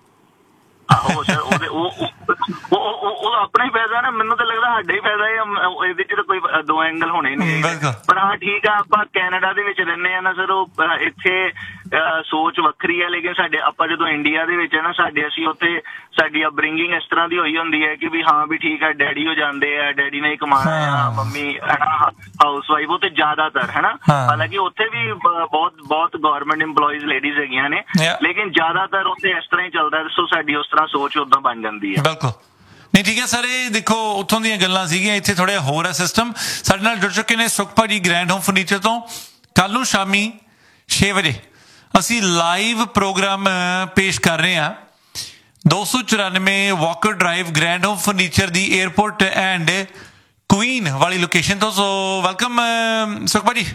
ਆਹੋ ਸਰ ਉਹਦੇ ਉਹ ਉਹ ਆਪਣਾ ਹੀ ਫਾਇਦਾ ਨਾ ਮੈਨੂੰ ਤਾਂ ਲੱਗਦਾ ਸਾਡਾ ਹੀ ਫਾਇਦਾ ਹੈ ਇਹਦੇ ਚ ਤਾਂ ਕੋਈ ਦੋ ਐਂਗਲ ਹੋਣੇ ਨਹੀਂ ਪਰ ਹਾਂ ਠੀਕ ਆ ਆਪਾਂ ਕੈਨੇਡਾ ਦੇ ਵਿੱਚ ਰਹਿੰਦੇ ਆ ਨਾ ਸਰ ਉਹ ਇੱਥੇ ਸੋਚ ਵੱਖਰੀ ਹੈ ਲੇਕਿਨ ਸਾਡੇ ਆਪਾਂ ਜਦੋਂ ਇੰਡੀਆ ਦੇ ਵਿੱਚ ਹੈ ਨਾ ਸਾਡੇ ਅਸੀਂ ਉੱਥੇ ਸਾਡੀ ਅਪਬ੍ਰਿੰਗਿੰਗ ਇਸ ਤਰ੍ਹਾਂ ਦੀ ਹੋਈ ਹੁੰਦੀ ਹੈ ਕਿ ਵੀ ਹਾਂ ਵੀ ਠੀਕ ਹੈ ਡੈਡੀ ਹੋ ਜਾਂਦੇ ਆ ਡੈਡੀ ਨੇ ਹੀ ਕਮਾਉਣਾ ਆ ਮੰਮੀ ਹਾਊਸ ਵਾਈਫ ਉਹ ਤੇ ਜ਼ਿਆਦਾਤਰ ਹੈ ਨਾ ਹਾਲਾਂਕਿ ਉੱਥੇ ਵੀ ਬਹੁਤ ਬਹੁਤ ਗਵਰਨਮੈਂਟ ਇੰਪਲੋਈਜ਼ ਲੇਡੀਜ਼ ਹੈਗੀਆਂ ਨੇ ਲੇਕਿਨ ਜ਼ਿਆਦਾਤਰ ਉੱਥੇ ਇਸ ਤਰ੍ਹਾਂ ਹੀ ਚੱਲਦਾ ਸੋ ਸਾਡੀ ਉਸ ਤਰ੍ਹਾਂ ਸੋਚ ਉਦਾਂ ਬਣ ਜਾਂਦੀ ਹੈ ਬਿਲਕੁਲ ਨਹੀਂ ਠੀਕ ਹੈ ਸਰ ਇਹ ਦੇਖੋ ਉੱਥੋਂ ਦੀਆਂ ਗੱਲਾਂ ਸੀਗੀਆਂ ਇੱਥੇ ਥੋੜ੍ਹਾ ਹੋਰ ਹੈ ਸਿਸਟਮ ਸਾਡੇ ਨਾਲ ਜੁੜ ਚੁੱਕੇ ਨੇ ਸੁਖ ਭਾਜੀ ਗ੍ਰੈਂਡ ਹੋਮ ਫਰਨੀਚਰ ਤੋਂ ਕੱਲ ਨੂੰ ਸ਼ਾਮੀ ਛੇ ਵਜੇ ਅਸੀਂ ਲਾਈਵ ਪ੍ਰੋਗਰਾਮ ਪੇਸ਼ ਕਰ ਰਹੇ ਹਾਂ ਦੋ ਸੌ ਚੁਰਾਨਵੇਂ Walker drive grand home furniture the airport and Queen ਵਾਲੀ ਲੋਕੇਸ਼ਨ ਤੋਂ ਸੋ ਵੈਲਕਮ ਸੁਖ ਭਾਜੀ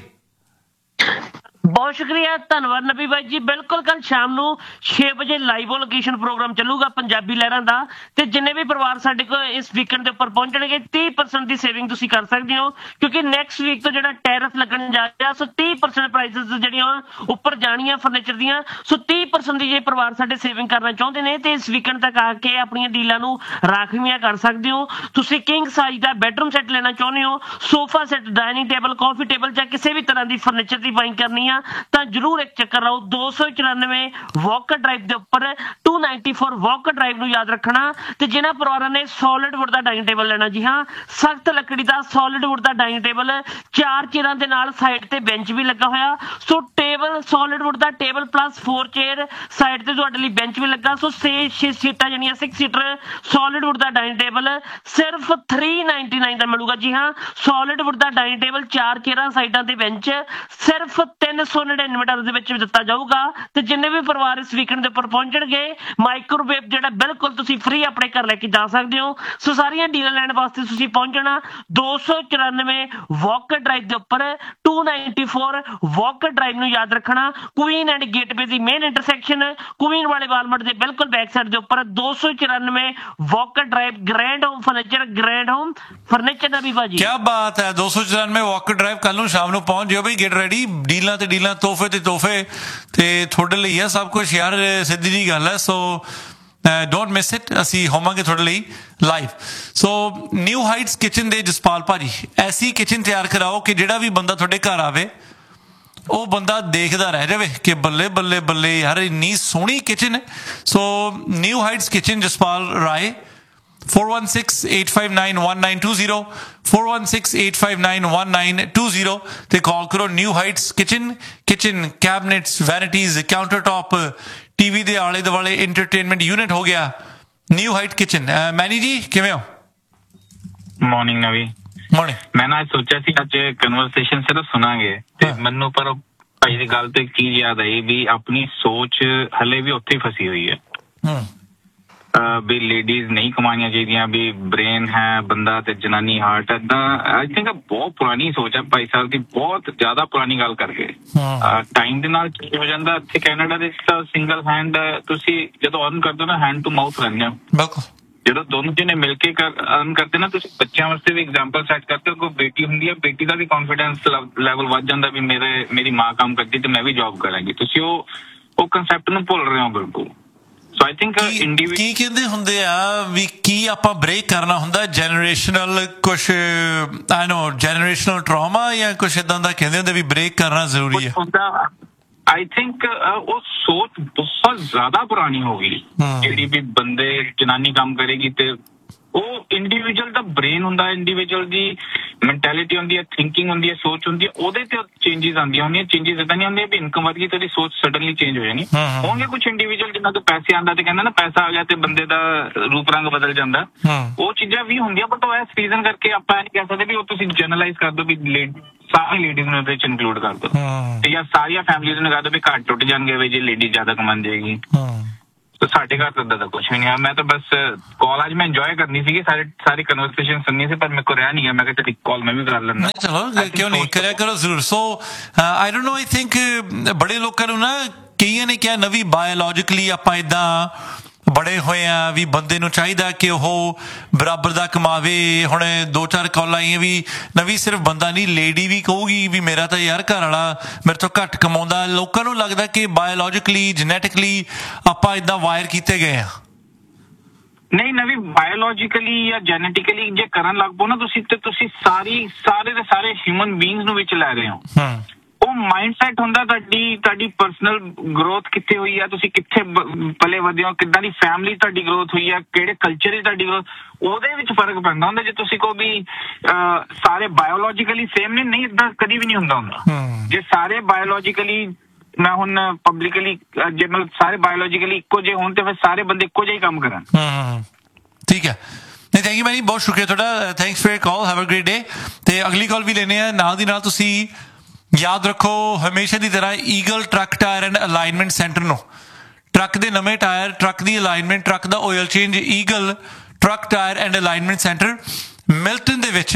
ਬਹੁਤ ਸ਼ੁਕਰੀਆ ਧੰਨਵਾਦ ਨਬੀ ਬਾਈ ਜੀ ਬਿਲਕੁਲ ਕੱਲ ਸ਼ਾਮ ਨੂੰ ਛੇ ਵਜੇ ਲਾਈਵ ਲੋਕੇਸ਼ਨ ਪ੍ਰੋਗਰਾਮ ਚੱਲੂਗਾ ਪੰਜਾਬੀ ਲਹਿਰਾਂ ਦਾ ਤੇ ਜਿੰਨੇ ਵੀ ਪਰਿਵਾਰ ਸਾਡੇ ਕੋਲ ਇਸ ਵੀਕਐਂਡ ਦੇ ਉੱਪਰ ਪਹੁੰਚਣਗੇ ਤੀਹ ਪਰਸੈਂਟ ਦੀ ਸੇਵਿੰਗ ਤੁਸੀਂ ਕਰ ਸਕਦੇ ਹੋ ਕਿਉਂਕਿ ਨੈਕਸਟ ਵੀਕ ਤੋਂ ਜਿਹੜਾ ਟੈਰਿਫ ਲੱਗਣ ਜਾ ਰਿਹਾ ਸੋ ਤੀਹ ਪਰਸੈਂਟ ਪ੍ਰਾਈਸਿਸ ਜਿਹੜੀਆਂ ਉੱਪਰ ਜਾਣੀਆਂ ਫਰਨੀਚਰ ਦੀਆਂ ਸੋ ਤੀਹ ਪਰਸੈਂਟ ਦੀ ਜੇ ਪਰਿਵਾਰ ਸਾਡੇ ਸੇਵਿੰਗ ਕਰਨਾ ਚਾਹੁੰਦੇ ਨੇ ਤੇ ਇਸ ਵੀਕਐਂਡ ਤੱਕ ਆ ਕੇ ਆਪਣੀਆਂ ਡੀਲਾਂ ਨੂੰ ਰਾਖਵੀਆਂ ਕਰ ਸਕਦੇ ਹੋ ਤੁਸੀਂ ਕਿੰਗ ਸਾਈਜ਼ ਦਾ ਬੈਡਰੂਮ ਸੈੱਟ ਲੈਣਾ ਚਾਹੁੰਦੇ ਹੋ ਸੋਫਾ ਸੈੱਟ ਡਾਈਨਿੰਗ ਟੇਬਲ ਕਾਫੀ ਟੇਬਲ ਜਾਂ ਕਿਸੇ ਵੀ ਤਰ੍ਹਾਂ ਦੀ ਫਰਨੀਚਰ ਦੀ ਬਾਇੰਗ ਕਰਨੀ ਆ ਤਾਂ ਜ਼ਰੂਰ ਇੱਕ ਚੱਕਰ ਲਾਓ ਦੋ ਸੌ ਚੁਰਾਨਵੇਂ ਵਾਕਰ ਡਰਾਈਵ ਦੇ ਉੱਪਰ to ninety four Walker drive ਨੂੰ ਯਾਦ ਰੱਖਣਾ ਤੇ ਜਿਹਨਾਂ ਪਰਿਵਾਰਾਂ ਨੇ ਸੋਲਿਡ ਵੁੱਡ ਦਾ ਡਾਈਨਿੰਗ ਟੇਬਲ ਲੈਣਾ ਜੀ ਹਾਂ ਸਖਤ ਲੱਕੜੀ ਦਾ ਸੋਲਿਡ ਵੁੱਡ ਦਾ ਡਾਈਨਿੰਗ ਟੇਬਲ ਚਾਰ ਚੇਅਰਾਂ ਦੇ ਨਾਲ ਸਾਈਡ ਤੇ ਬੈਂਚ ਵੀ ਲੱਗਾ ਹੋਇਆ ਸੋ ਟੇਬਲ ਸੋਲਿਡ ਵੁੱਡ ਦਾ table plus four chair side ਤੇ ਤੁਹਾਡੇ ਲਈ ਬੈਂਚ ਵੀ ਲੱਗਾ ਸੋ ਛੇ ਛੇ ਸੀਟਾਂ ਜਿਹੜੀਆਂ ਸਿਕਸ ਸੀਟਰ ਸੋਲਿਡ ਵੁੱਡ ਦਾ ਡਾਈਨਿੰਗ ਟੇਬਲ ਸਿਰਫ ਥ੍ਰੀ ਨਾਈਨਟੀ ਨਾਈਨ ਦਾ ਮਿਲੂਗਾ ਜੀ ਹਾਂ ਸੋਲਿਡ ਵੁੱਡ ਦਾ ਡਾਈਨਿੰਗ ਟੇਬਲ ਚਾਰ ਚੇਅਰਾਂ ਸਾਈਡਾਂ ਤੇ ਬੈਂਚ ਸਿਰਫ ਤਿੰਨ ਸੌ ਨੜਿਨਵੇਂ ਡਾਲਰ ਦੇ ਵਿੱਚ ਦਿੱਤਾ ਜਾਊਗਾ ਤੇ ਜਿੰਨੇ ਵੀ ਪਰਿਵਾਰ ਇਸ ਵੀਕਐਂਡ ਦੇ ਉੱਪਰ ਪਹੁੰਚਣਗੇ ਮਾਈਕ੍ਰੋਵੇਵ ਜਿਹੜਾ ਬਿਲਕੁਲ ਤੁਸੀਂ ਫ੍ਰੀ ਆਪਣੇ ਘਰ ਲੈ ਕੇ ਜਾ ਸਕਦੇ ਹੋ ਸੋ ਸਾਰੀਆਂ ਡੀਲਾਂ ਲੈਣ ਵਾਸਤੇ ਤੁਸੀਂ ਪਹੁੰਚਣਾ ਦੋ ਸੌ ਚੁਰਾਨਵੇਂ ਵਾਕਰ ਡਰਾਈਵ ਦੇ ਉੱਪਰ to ninety four Walker drive ਨੂੰ ਯਾਦ ਰੱਖਣਾ Queen and gateway the main intersection Queen ਵਾਲੇ ਵਾਲਮਾਰਟ ਦੇ ਬਿਲਕੁਲ ਬੈਕ ਸਾਈਡ ਦੇ ਉੱਪਰ ਦੋ ਸੌ ਚੁਰਾਨਵੇਂ Walker drive grand home furniture grand home furniture ਦਾ ਵੀ ਭਾਜੀ ਕੀ ਬਾਤ ਹੈ ਦੋ ਸੌ ਚੁਰਾਨਵੇਂ ਵਾਕਰ ਡਰਾਈਵ ਕੱਲ ਨੂੰ ਸ਼ਾਮ ਨੂੰ ਪਹੁੰਚ ਜਿਓ ਬਈ ਗੈਟ ਰੈਡੀ ਡੀਲਾਂ ਤੇ ਡੀਲਾਂ ਤੋਹਫੇ ਤੇ ਤੋਹਫੇ ਤੇ ਤੁਹਾਡੇ ਲਈ ਹੈ ਸਭ ਕੁਝ ਯਾਰ ਸਿੱਧੀ ਜੀ ਗੱਲ ਹੈ ਸੋ ਡੋਂਟ ਮਿਸ ਇਟ ਅਸੀਂ ਹੋਵਾਂਗੇ ਤੁਹਾਡੇ ਲਈ ਲਾਈਵ ਸੋ ਨਿਊ ਹਾਈਟਸ ਕਿਚਨ ਦੇ ਜਸਪਾਲ ਭਾਜੀ ਐਸੀ ਕਿਚਨ ਤਿਆਰ ਕਰਾਓ ਕਿ ਜਿਹੜਾ ਵੀ ਬੰਦਾ ਤੁਹਾਡੇ ਘਰ ਆਵੇ ਉਹ ਬੰਦਾ ਦੇਖਦਾ ਰਹਿ ਜਾਵੇ ਕਿ ਬੱਲੇ ਬੱਲੇ ਬੱਲੇ ਯਾਰ ਇੰਨੀ ਸੋਹਣੀ ਕਿਚਨ ਹੈ ਸੋ ਨਿਊ ਹਾਈਟਸ ਕਿਚਨ ਜਸਪਾਲ ਰਾਏ four one six, eight five nine, one nine two zero four one six, eight five nine, one nine two zero ਤੇ ਕਾਲ ਕਰੋ। New heights kitchen kitchen ਕੈਬਨਿਟਸ ਵੈਨਿਟੀਜ਼ counter top TV ਦੇ ਆਲੇ ਦੁਆਲੇ entertainment unit ਹੋ ਗਿਆ new height kitchen. ਮੈਨੀ ਜੀ ਕਿਵੇਂ ਹੋ? ਮਾਰਨਿੰਗ ਨਵੀ। ਮਾਰਨਿੰਗ। ਮੈਂ ਨਾ ਸੋਚਿਆ ਸੀ ਅੱਜ ਕਨਵਰਸੇਸ਼ਨ ਸਿਰਫ ਸੁਣਾਂਗੇ ਤੇ ਮੈਨੂੰ ਪਰ ਭਾਈ ਦੀ ਗੱਲ ਤੇ ਕੀ ਯਾਦ ਆਈ ਵੀ ਆਪਣੀ ਸੋਚ ਹਲੇ ਵੀ ਉੱਥੇ ਫਸੀ ਹੋਈ ਹੈ ਵੀ ਲੇਡੀਜ਼ ਨਹੀਂ ਕਮਾਉਣੀਆਂ ਚਾਹੀਦੀਆਂ ਵੀ ਬ੍ਰੇਨ ਹੈ ਬੰਦਾ ਤੇ ਜਨਾਨੀ ਹਾਰਟ ਏਦਾਂ। ਆਈ ਥਿੰਕ ਬਹੁਤ ਪੁਰਾਣੀ ਸੋਚ ਹੈ ਭਾਈ ਸਾਹਿਬ ਦੀ, ਬਹੁਤ ਜ਼ਿਆਦਾ ਪੁਰਾਣੀ ਗੱਲ ਕਰਕੇ। ਟਾਈਮ ਦੇ ਨਾਲ ਚੇਂਜ ਹੋ ਜਾਂਦਾ। ਇੱਥੇ ਕੈਨੇਡਾ ਦੇ ਤਾਂ ਸਿੰਗਲ ਹੈਂਡ ਤੁਸੀਂ ਜਦੋਂ ਅਰਨ ਕਰਦੇ ਹੋ ਨਾ ਹੈਂਡ ਟੂ ਮਾਊਥ ਰਹਿੰਦੇ ਹੋ। ਬਿਲਕੁਲ। ਜਦੋਂ ਦੋਨੋਂ ਜਣੇ ਮਿਲ ਕੇ ਅਰਨ ਕਰਦੇ ਨਾ ਤੁਸੀਂ ਬੱਚਿਆਂ ਵਾਸਤੇ ਵੀ ਐਗਜ਼ਾਮਪਲ ਸੈੱਟ ਕਰਦੇ ਹੋ। ਕੋਈ ਬੇਟੀ ਹੁੰਦੀ ਹੈ ਬੇਟੀ ਦਾ ਵੀ ਕੌਨਫੀਡੈਂਸ ਲੈਵਲ ਵੱਧ ਜਾਂਦਾ ਵੀ ਮੇਰੇ ਮੇਰੀ ਮਾਂ ਕੰਮ ਕਰਦੀ ਤੇ ਮੈਂ ਵੀ ਜੌਬ ਕਰਾਂਗੀ। ਤੁਸੀਂ ਉਹ ਉਹ ਕਨਸੈਪਟ ਨੂੰ ਭੁੱਲ ਰਹੇ ਹੋ ਬਿਲਕੁਲ। ਸੋ ਆਈ ਥਿੰਕ ਕੀ ਕਹਿੰਦੇ ਹੁੰਦੇ ਆ ਵੀ ਕੀ ਆਪਾਂ ਬ੍ਰੇਕ ਕਰਨਾ ਹੁੰਦਾ ਜਨਰੇਸ਼ਨਲ ਕੁਛ ਆਈ ਨੋ ਜਨਰੇਸ਼ਨਲ ਟਰਾਮਾ ਜਾਂ ਕੁਛ ਏਦਾਂ ਦਾ ਕਹਿੰਦੇ ਹੁੰਦੇ ਵੀ ਬ੍ਰੇਕ ਕਰਨਾ ਜ਼ਰੂਰੀ ਹੈ। ਆਈ ਥਿੰਕ ਉਹ ਸੋਚ ਬਹੁਤ ਜ਼ਿਆਦਾ ਪੁਰਾਣੀ ਹੋ ਗਈ ਜਿਹੜੀ ਵੀ ਬੰਦੇ ਜਨਾਨੀ ਕੰਮ ਕਰੇਗੀ ਤੇ ਉਹ ਇੰਡੀਵਿਜੂਅਲ ਦਾ ਬ੍ਰੇਨ ਹੁੰਦਾ ਇੰਡੀਵਿਜੂਅਲ ਦੀ ਮੈਂਟੈਲਿਟੀ ਹੁੰਦੀ ਹੈ ਥਿੰਕਿੰਗ ਹੁੰਦੀ ਹੈ ਸੋਚ ਹੁੰਦੀ ਹੈ ਉਹਦੇ ਤੇ ਚੇਂਜਿਸ ਆਉਂਦੀਆਂ ਹੁੰਦੀਆਂ। ਚੇਂਜਿਸ ਏਦਾਂ ਨਹੀਂ ਹੁੰਦੀਆਂ ਵੀ ਇਨਕਮ ਵਧ ਗਈ ਤੇ ਉਹਦੀ ਸੋਚ ਸਡਨਲੀ ਚੇਂਜ ਹੋ ਜਾਣੀ। ਹੋਣਗੇ ਕੁਛ ਇੰਡੀਵਿਜੂਅਲ ਜਿਨ੍ਹਾਂ ਤੋਂ ਪੈਸੇ ਆਉਂਦਾ ਤੇ ਕਹਿੰਦਾ ਨਾ ਪੈਸਾ ਆ ਗਿਆ ਤੇ ਬੰਦੇ ਦਾ ਰੂਪ ਰੰਗ ਬਦਲ ਜਾਂਦਾ। ਉਹ ਚੀਜ਼ਾਂ ਵੀ ਹੁੰਦੀਆਂ ਬਟ ਉਹ ਇਸ ਰੀਜ਼ਨ ਕਰਕੇ ਆਪਾਂ ਇਹ ਨਹੀਂ ਕਹਿ ਸਕਦੇ ਵੀ ਉਹ ਤੁਸੀਂ ਜਨਰਲਾਈਜ਼ ਕਰ ਦਿਓ ਵੀ ਸਾਰੀ ਲੇਡੀਜ਼ ਨੂੰ ਉਹਦੇ ਚ ਇਨਕਲੂਡ ਕਰ ਦਿਓ ਤੇ ਜਾਂ ਸਾਰੀਆਂ ਫੈਮਲੀਜ਼ ਨੂੰ ਕਰ ਦਿਓ ਵੀ ਘਰ ਟੁੱਟ ਜਾਣਗੇ ਵੀ ਜੇ ਲੇਡੀ ਜ਼ਿਆਦਾ ਕਮਾਉਣ ਜਾਏਗੀ। ਸਾਡੇ ਘਰ ਤਾਂ ਦਾ ਕੁਛ ਵੀ ਨਹੀਂ। ਮੈਂ ਤਾਂ ਬਸ ਕਾਲ ਅੱਜ ਮੈਂ ਇੰਜੋਏ ਕਰਨੀ ਸੀਗੀ ਸਾਰੇ ਸਾਰੀ ਕਨਵਰਸੇਸ਼ਨ ਸੁਣਨੀ ਸੀ ਪਰ ਮੇਰੇ ਕੋਲ ਰਿਹਾ ਨਹੀਂ ਗਿਆ। ਮੈਂ ਕਿਹਾ ਚਲ ਕਾਲ ਮੈਂ ਵੀ ਕਰ ਲੈਂਦਾ। ਚਲੋ ਕਿਉਂ ਨਹੀਂ ਕਰਿਆ ਕਰੋ ਜ਼ਰੂਰ। ਸੋ I don't know I think ਬੜੇ ਲੋਕਾਂ ਨੂੰ ਨਾ ਕਈਆਂ ਨੇ ਕਿਹਾ ਨਵੀਂ ਬਾਇਓਲੋਜਿਕਲੀ ਆਪਾਂ ਏਦਾਂ ਬੜੇ ਹੋਏ ਆ ਵੀ ਬੰਦੇ ਨੂੰ ਚਾਹੀਦਾ ਕਿ ਉਹ ਬਰਾਬਰ ਦਾ ਕਮਾਵੇ। ਹੁਣ ਦੋ ਚਾਰ ਕਾਲਾਂ ਆਈਆਂ ਵੀ ਨਵੀਂ ਸਿਰਫ ਬੰਦਾ ਨਹੀਂ ਲੇਡੀ ਵੀ ਕਹੂਗੀ ਵੀ ਮੇਰਾ ਤਾਂ ਯਾਰ ਘਰ ਵਾਲਾ ਮੇਰੇ ਤੋਂ ਘੱਟ ਕਮਾਉਂਦਾ। ਲੋਕਾਂ ਨੂੰ ਲੱਗਦਾ ਕਿ ਬਾਇਓਲੋਜਿਕਲੀ ਜੈਨੇਟਿਕਲੀ ਆਪਾਂ ਏਦਾਂ ਵਾਇਰ ਕੀਤੇ ਗਏ ਆ। ਨਹੀਂ ਨਵੀਂ ਬਾਇਓਲੋਜਿਕਲੀ ਜਾਂ ਜੈਨੇਟਿਕਲੀ ਜੇ ਕਰਨ ਲੱਗ ਪਓ ਨਾ ਤੁਸੀਂ ਤੇ ਤੁਸੀਂ ਸਾਰੀ ਸਾਰੇ ਦੇ ਸਾਰੇ ਹਿਊਮਨ ਬੀਇੰਗਸ ਨੂੰ ਵਿੱਚ ਲੈ ਰਹੇ ਹੋ। ਉਹ ਮਾਈਂਡ ਸੈਟ ਹੁੰਦਾ ਤੁਹਾਡੀ ਤੁਹਾਡੀ ਪਰਸਨਲ ਗਰੋਥ ਕਿੱਥੇ ਹੋਈ ਆ ਤੁਸੀਂ ਕਿੱਥੇ ਪਲੇ ਵਧੇ ਹੋ ਕਿੱਦਾਂ ਦੀ ਫੈਮਿਲੀ ਤੁਹਾਡੀ ਗਰੋਥ ਹੋਈ ਆ ਕਿਹੜੇ ਕਲਚਰ ਦੀ ਤੁਹਾਡੀ ਗਰੋਥ ਉਹਦੇ ਵਿੱਚ ਫਰਕ ਪੈਂਦਾ ਹੁੰਦਾ। ਜੇ ਤੁਸੀਂ ਕਹੋ ਵੀ ਸਾਰੇ ਬਾਇਓਲੋਜਿਕਲੀ ਸੇਮ ਨੇ ਨਹੀਂ ਏਦਾਂ ਕਦੀ ਵੀ ਨਹੀਂ ਹੁੰਦਾ ਹੁੰਦਾ। ਜੇ ਸਾਰੇ ਬਾਇਓਲੋਜਿਕਲੀ ਮੈਂ ਹੁਣ ਪਬਲਿਕਲੀ ਜੇ ਮਤਲਬ ਸਾਰੇ ਬਾਇਓਲੋਜਿਕਲੀ ਇੱਕੋ ਜਿਹੇ ਹੋਣ ਤੇ ਫਿਰ ਸਾਰੇ ਬੰਦੇ ਇੱਕੋ ਜਿਹੇ ਕੰਮ ਕਰਨ। ਠੀਕ ਹੈ। ਨਹੀਂ ਥੈਂਕ ਯੂ ਮੈਨੀ ਬਹੁਤ ਸ਼ੁਕਰੀਆ ਤੁਹਾਡਾ। Thanks for call have a great day. ਤੇ ਅਗਲੀ ਕਾਲ ਵੀ ਲੈਣੇ ਆ ਨਾਲ ਦੀ ਨਾਲ ਤੁਸੀਂ ਯਾਦ ਰੱਖੋ ਹਮੇਸ਼ਾ ਦੀ ਤਰ੍ਹਾਂ eagle truck tyre and alignment centre ਨੂੰ ਟਰੱਕ ਦੇ ਨਵੇਂ tyre truck the alignment truck the oil change eagle truck tyre and alignment centre Milton ਦੇ ਵਿੱਚ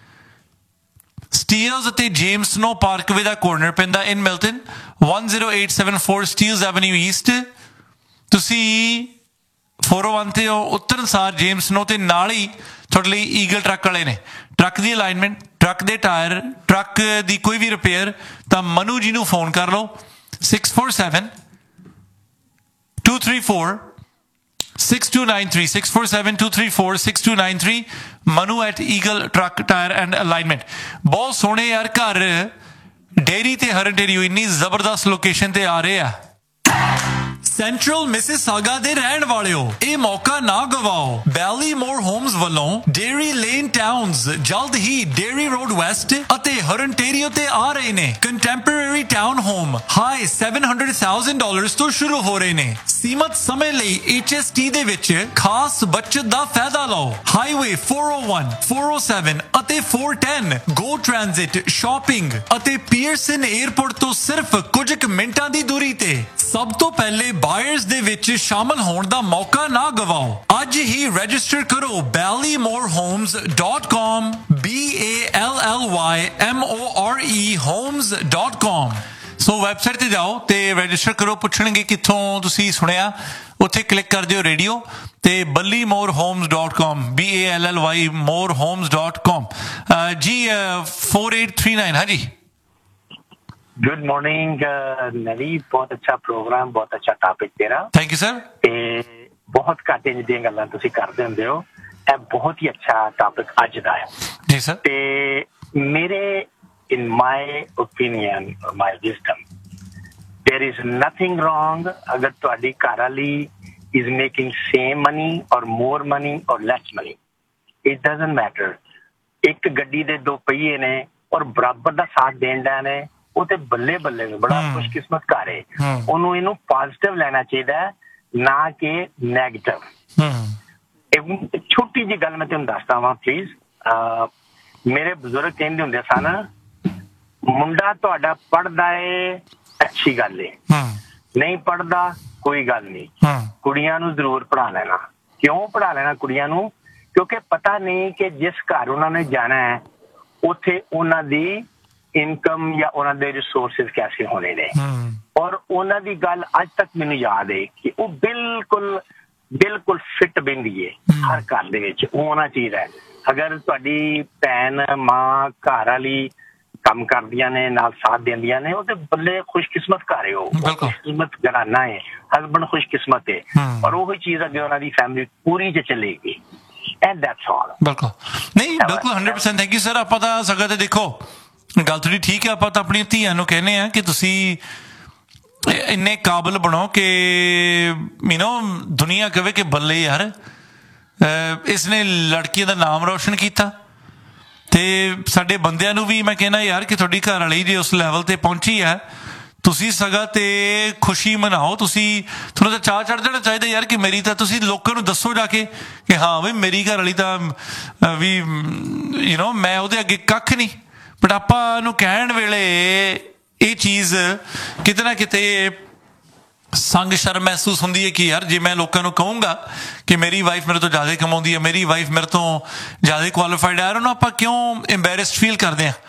ਸਟੀਲਸ ਅਤੇ ਜੇਮਸ ਸਨੋ ਪਾਰਕਵੇ ਦਾ ਕੋਰਨਰ ਪੈਂਦਾ ਇਨ Milton one zero eight seven four Steeles avenue East. ਤੁਸੀਂ four oh one ਤੇ ਉਤਰਨ ਸਾਰ James snow ਤੇ ਨਾਲ ਹੀ ਤੁਹਾਡੇ ਲਈ ਈਗਲ ਟਰੱਕ ਵਾਲੇ ਨੇ ਟਰੱਕ ਦੀ ਅਲਾਈਨਮੈਂਟ ਟਰੱਕ ਦੇ ਟਾਇਰ ਟਰੱਕ ਦੀ ਕੋਈ ਵੀ ਰਿਪੇਅਰ ਤਾਂ ਮਨੂ ਜੀ ਨੂੰ ਫੋਨ ਕਰ ਲਓ six four seven two three four six two nine three six four seven two three four six two nine three Manu at eagle truck tyre and alignment. ਬਹੁਤ ਸੋਹਣੇ ਯਾਰ ਘਰ ਡੇਅਰੀ ਤੇ ਹਰਨਟੇਰੀ ਇੰਨੀ ਜ਼ਬਰਦਸਤ ਲੋਕੇਸ਼ਨ ਤੇ ਆ ਰਹੇ ਆ। ਸੈਂਟਰਲ ਮਿਸਿਸਾਗਾ ਦੇ ਰਹਿਣ ਵਾਲਿਓ ਇਹ ਮੌਕਾ ਨਾ ਗਵਾਓ। ਬੈਲੀਮੋਰ ਹੋਮਸ ਵੱਲੋਂ ਡੇਅਰੀ ਲੇਨ ਟਾਊਨਸ ਜਲਦ ਹੀ ਡੇਅਰੀ ਰੋਡ ਵੈਸਟ ਅਤੇ ਹਰਨਟੇਰੀਓ ਤੇ ਆ ਰਹੇ ਨੇ। Contemporary town home high seven hundred thousand dollars ਤੋਂ ਸ਼ੁਰੂ ਹੋ ਰਹੇ ਨੇ। ਸੀਮਤ ਸਮੇਂ ਲਈ H S T ਦੇ ਵਿੱਚ ਖਾਸ ਬਚਤ ਦਾ ਫਾਇਦਾ ਲਓ। Highway four oh one four oh seven ਅਤੇ four ten ਗੋ ਟ੍ਰਾਂਜ਼ਿਟ ਸ਼ਾਪਿੰਗ ਅਤੇ ਪੀਅਰਸਨ 에ਅਰਪੋਰਟ ਤੋਂ ਸਿਰਫ ਕੁਝ ਕੁ ਮਿੰਟਾਂ ਦੀ ਦੂਰੀ ਤੇ। ਸਭ ਤੋਂ ਪਹਿਲੇ ਬਾਇਰਸ ਦੇ ਵਿੱਚ ਸ਼ਾਮਲ ਹੋਣ ਦਾ ਮੌਕਾ ਨਾ ਗਵਾਓ। ਅੱਜ ਹੀ ਰਜਿਸਟਰ ਕਰੋ ਬੈਲੀਮੋਰ homes dot com B A L L Y M O R E homes dot com। So website ਤੇ ਜਾਓ ਤੇ ਰਜਿਸਟਰ ਕਰੋ। ਪੁੱਛਣਗੇ ਕਿੱਥੋਂ ਤੁਸੀਂ ਸੁਣਿਆ ਉੱਥੇ ਕਲਿੱਕ ਕਰ ਦਿਓ ਰੇਡੀਓ ਤੇ ਬੱਲੀਮੋਰ homes dot com B A L L Y more homes dot com। ਜੀ four eight three nine ਹਾਂਜੀ गुड मॉर्निंग नवी बहुत अच्छा प्रोग्राम बहुत अच्छा टॉपिक तेरा थैंक यू सर ते बहुत घट इंज दी गल्लां तुसीं करदे हुंदे हो ਇਹ बहुत ही अच्छा टॉपिक अज दा है जी सर ते मेरे in my opinion or my wisdom there is nothing wrong अगर ਤੁਹਾਡੀ ਘਰ ਵਾਲੀ is making same money or more money or less money. It doesn't matter. ਇੱਕ ਗੱਡੀ ਦੇ ਦੋ ਪਹੀਏ ਨੇ ਔਰ ਬਰਾਬਰ ਦਾ ਸਾਥ ਦੇਣ ਦਾ ਨੇ, ਉਹ ਤੇ ਬੱਲੇ ਬੱਲੇ ਬੜਾ ਖੁਸ਼ਕਿਸਮਤ ਘਰ ਹੈ। ਉਹਨੂੰ ਇਹਨੂੰ ਪੋਜ਼ਿਟਿਵ ਲੈਣਾ ਚਾਹੀਦਾ ਹੈ, ਨਾ ਕਿ ਨੈਗੇਟਿਵ। ਇੱਕ ਛੋਟੀ ਜਿਹੀ ਗੱਲ ਮੈਂ ਤੁਹਾਨੂੰ ਦੱਸਦਾ ਵਾਂ ਪਲੀਜ਼। ਮੇਰੇ ਬਜ਼ੁਰਗ ਕਹਿੰਦੇ ਹੁੰਦੇ ਸਨ, ਮੁੰਡਾ ਤੁਹਾਡਾ ਪੜ੍ਹਦਾ ਏ ਅੱਛੀ ਗੱਲ ਏ, ਨਹੀਂ ਪੜ੍ਹਦਾ ਕੋਈ ਗੱਲ ਨਹੀਂ, ਕੁੜੀਆਂ ਨੂੰ ਜ਼ਰੂਰ ਪੜ੍ਹਾ ਲੈਣਾ। ਕਿਉਂ ਪੜ੍ਹਾ ਲੈਣਾ ਕੁੜੀਆਂ ਨੂੰ? ਕਿਉਂਕਿ ਪਤਾ ਨਹੀਂ ਕਿ ਜਿਸ ਘਰ ਉਹਨਾਂ ਨੇ ਜਾਣਾ ਹੈ ਉੱਥੇ ਉਹਨਾਂ ਦੀ ਇਨਕਮ ਜਾਂ ਉਹਨਾਂ ਦੇ ਰਿਸੋਰਸਿਸ ਕੈਸੇ ਹੋਣੇ ਨੇ। ਔਰ ਉਹਨਾਂ ਦੀ ਗੱਲ ਅੱਜ ਤੱਕ ਮੈਨੂੰ ਯਾਦ ਹੈ ਕਿ ਉਹ ਬਿਲਕੁਲ ਬਿਲਕੁਲ ਫਿੱਟ ਬਹਿੰਦੀ ਹੈ ਹਰ ਘਰ ਦੇ ਵਿੱਚ। ਉਹ ਹੋਣਾ ਚਾਹੀਦਾ ਹੈ। ਅਗਰ ਤੁਹਾਡੀ ਭੈਣ ਮਾਂ ਘਰ ਵਾਲੀ ਕੰਮ ਕਰਦੀਆਂ ਨੇ, ਨਾਲ ਸਾਥ ਦਿੰਦੀਆਂ ਨੇ, ਉਹ ਤੇ ਬੱਲੇ ਖੁਸ਼ਕਿਸਮਤ ਘਰ ਹੈ। ਉਹ ਖੁਸ਼ਕਿਸਮਤ ਘਰਾਨਾ ਹੈ, ਹਸਬੈਂਡ ਖੁਸ਼ਕਿਸਮਤ ਹੈ, ਔਰ ਉਹ ਚੀਜ਼ ਅੱਗੇ ਉਹਨਾਂ ਦੀ ਫੈਮਿਲੀ ਪੂਰੀ ਚ ਚੱਲੇਗੀ। And that's all. ਬਿਲਕੁਲ ਨਹੀਂ, ਬਿਲਕੁਲ hundred percent thank you sir. ਆਪਾਂ ਤਾਂ ਸਗੋਂ ਤੇ ਦੇਖੋ ਗੱਲ ਥੋੜੀ ਠੀਕ ਹੈ, ਆਪਾਂ ਤਾਂ ਆਪਣੀਆਂ ਧੀਆਂ ਨੂੰ ਕਹਿੰਦੇ ਆ ਕਿ ਤੁਸੀਂ ਇੰਨੇ ਕਾਬਲ ਬਣੋ ਕਿ ਯੂ ਨੋ ਦੁਨੀਆ ਕਹੇ ਕਿ ਬੱਲੇ ਯਾਰ ਇਸਨੇ ਲੜਕੀਆਂ ਦਾ ਨਾਮ ਰੋਸ਼ਨ ਕੀਤਾ। ਤੇ ਸਾਡੇ ਬੰਦਿਆਂ ਨੂੰ ਵੀ ਮੈਂ ਕਹਿੰਦਾ ਯਾਰ ਕਿ ਤੁਹਾਡੀ ਘਰ ਵਾਲੀ ਜੇ ਉਸ ਲੈਵਲ ਤੇ ਪਹੁੰਚੀ ਹੈ, ਤੁਸੀਂ ਸਗਾ ਤੇ ਖੁਸ਼ੀ ਮਨਾਓ। ਤੁਸੀਂ ਤੁਹਾਨੂੰ ਤਾਂ ਚਾਅ ਚੜ੍ਹ ਜਾਣਾ ਚਾਹੀਦਾ ਯਾਰ ਕਿ ਮੇਰੀ ਤਾਂ, ਤੁਸੀਂ ਲੋਕਾਂ ਨੂੰ ਦੱਸੋ ਜਾ ਕੇ ਕਿ ਹਾਂ ਵੀ ਮੇਰੀ ਘਰ ਵਾਲੀ ਤਾਂ ਵੀ ਯੂ ਨੋ ਮੈਂ ਉਹਦੇ ਅੱਗੇ ਕੱਖ ਨਹੀਂ। ਬਟ ਆਪਾਂ ਨੂੰ ਕਹਿਣ ਵੇਲੇ ਇਹ ਚੀਜ਼ ਕਿਤੇ ਨਾ ਕਿਤੇ ਸੰਗ ਸ਼ਰਮ ਮਹਿਸੂਸ ਹੁੰਦੀ ਹੈ ਕਿ ਯਾਰ ਜੇ ਮੈਂ ਲੋਕਾਂ ਨੂੰ ਕਹੂੰਗਾ ਕਿ ਮੇਰੀ ਵਾਈਫ ਮੇਰੇ ਤੋਂ ਜ਼ਿਆਦਾ ਕਮਾਉਂਦੀ ਹੈ, ਮੇਰੀ ਵਾਈਫ ਮੇਰੇ ਤੋਂ ਜ਼ਿਆਦਾ ਕੁਆਲੀਫਾਈਡ ਹੈ, ਉਹਨੂੰ ਆਪਾਂ ਕਿਉਂ ਐਂਬੈਰਸਡ ਫੀਲ ਕਰਦੇ ਹਾਂ।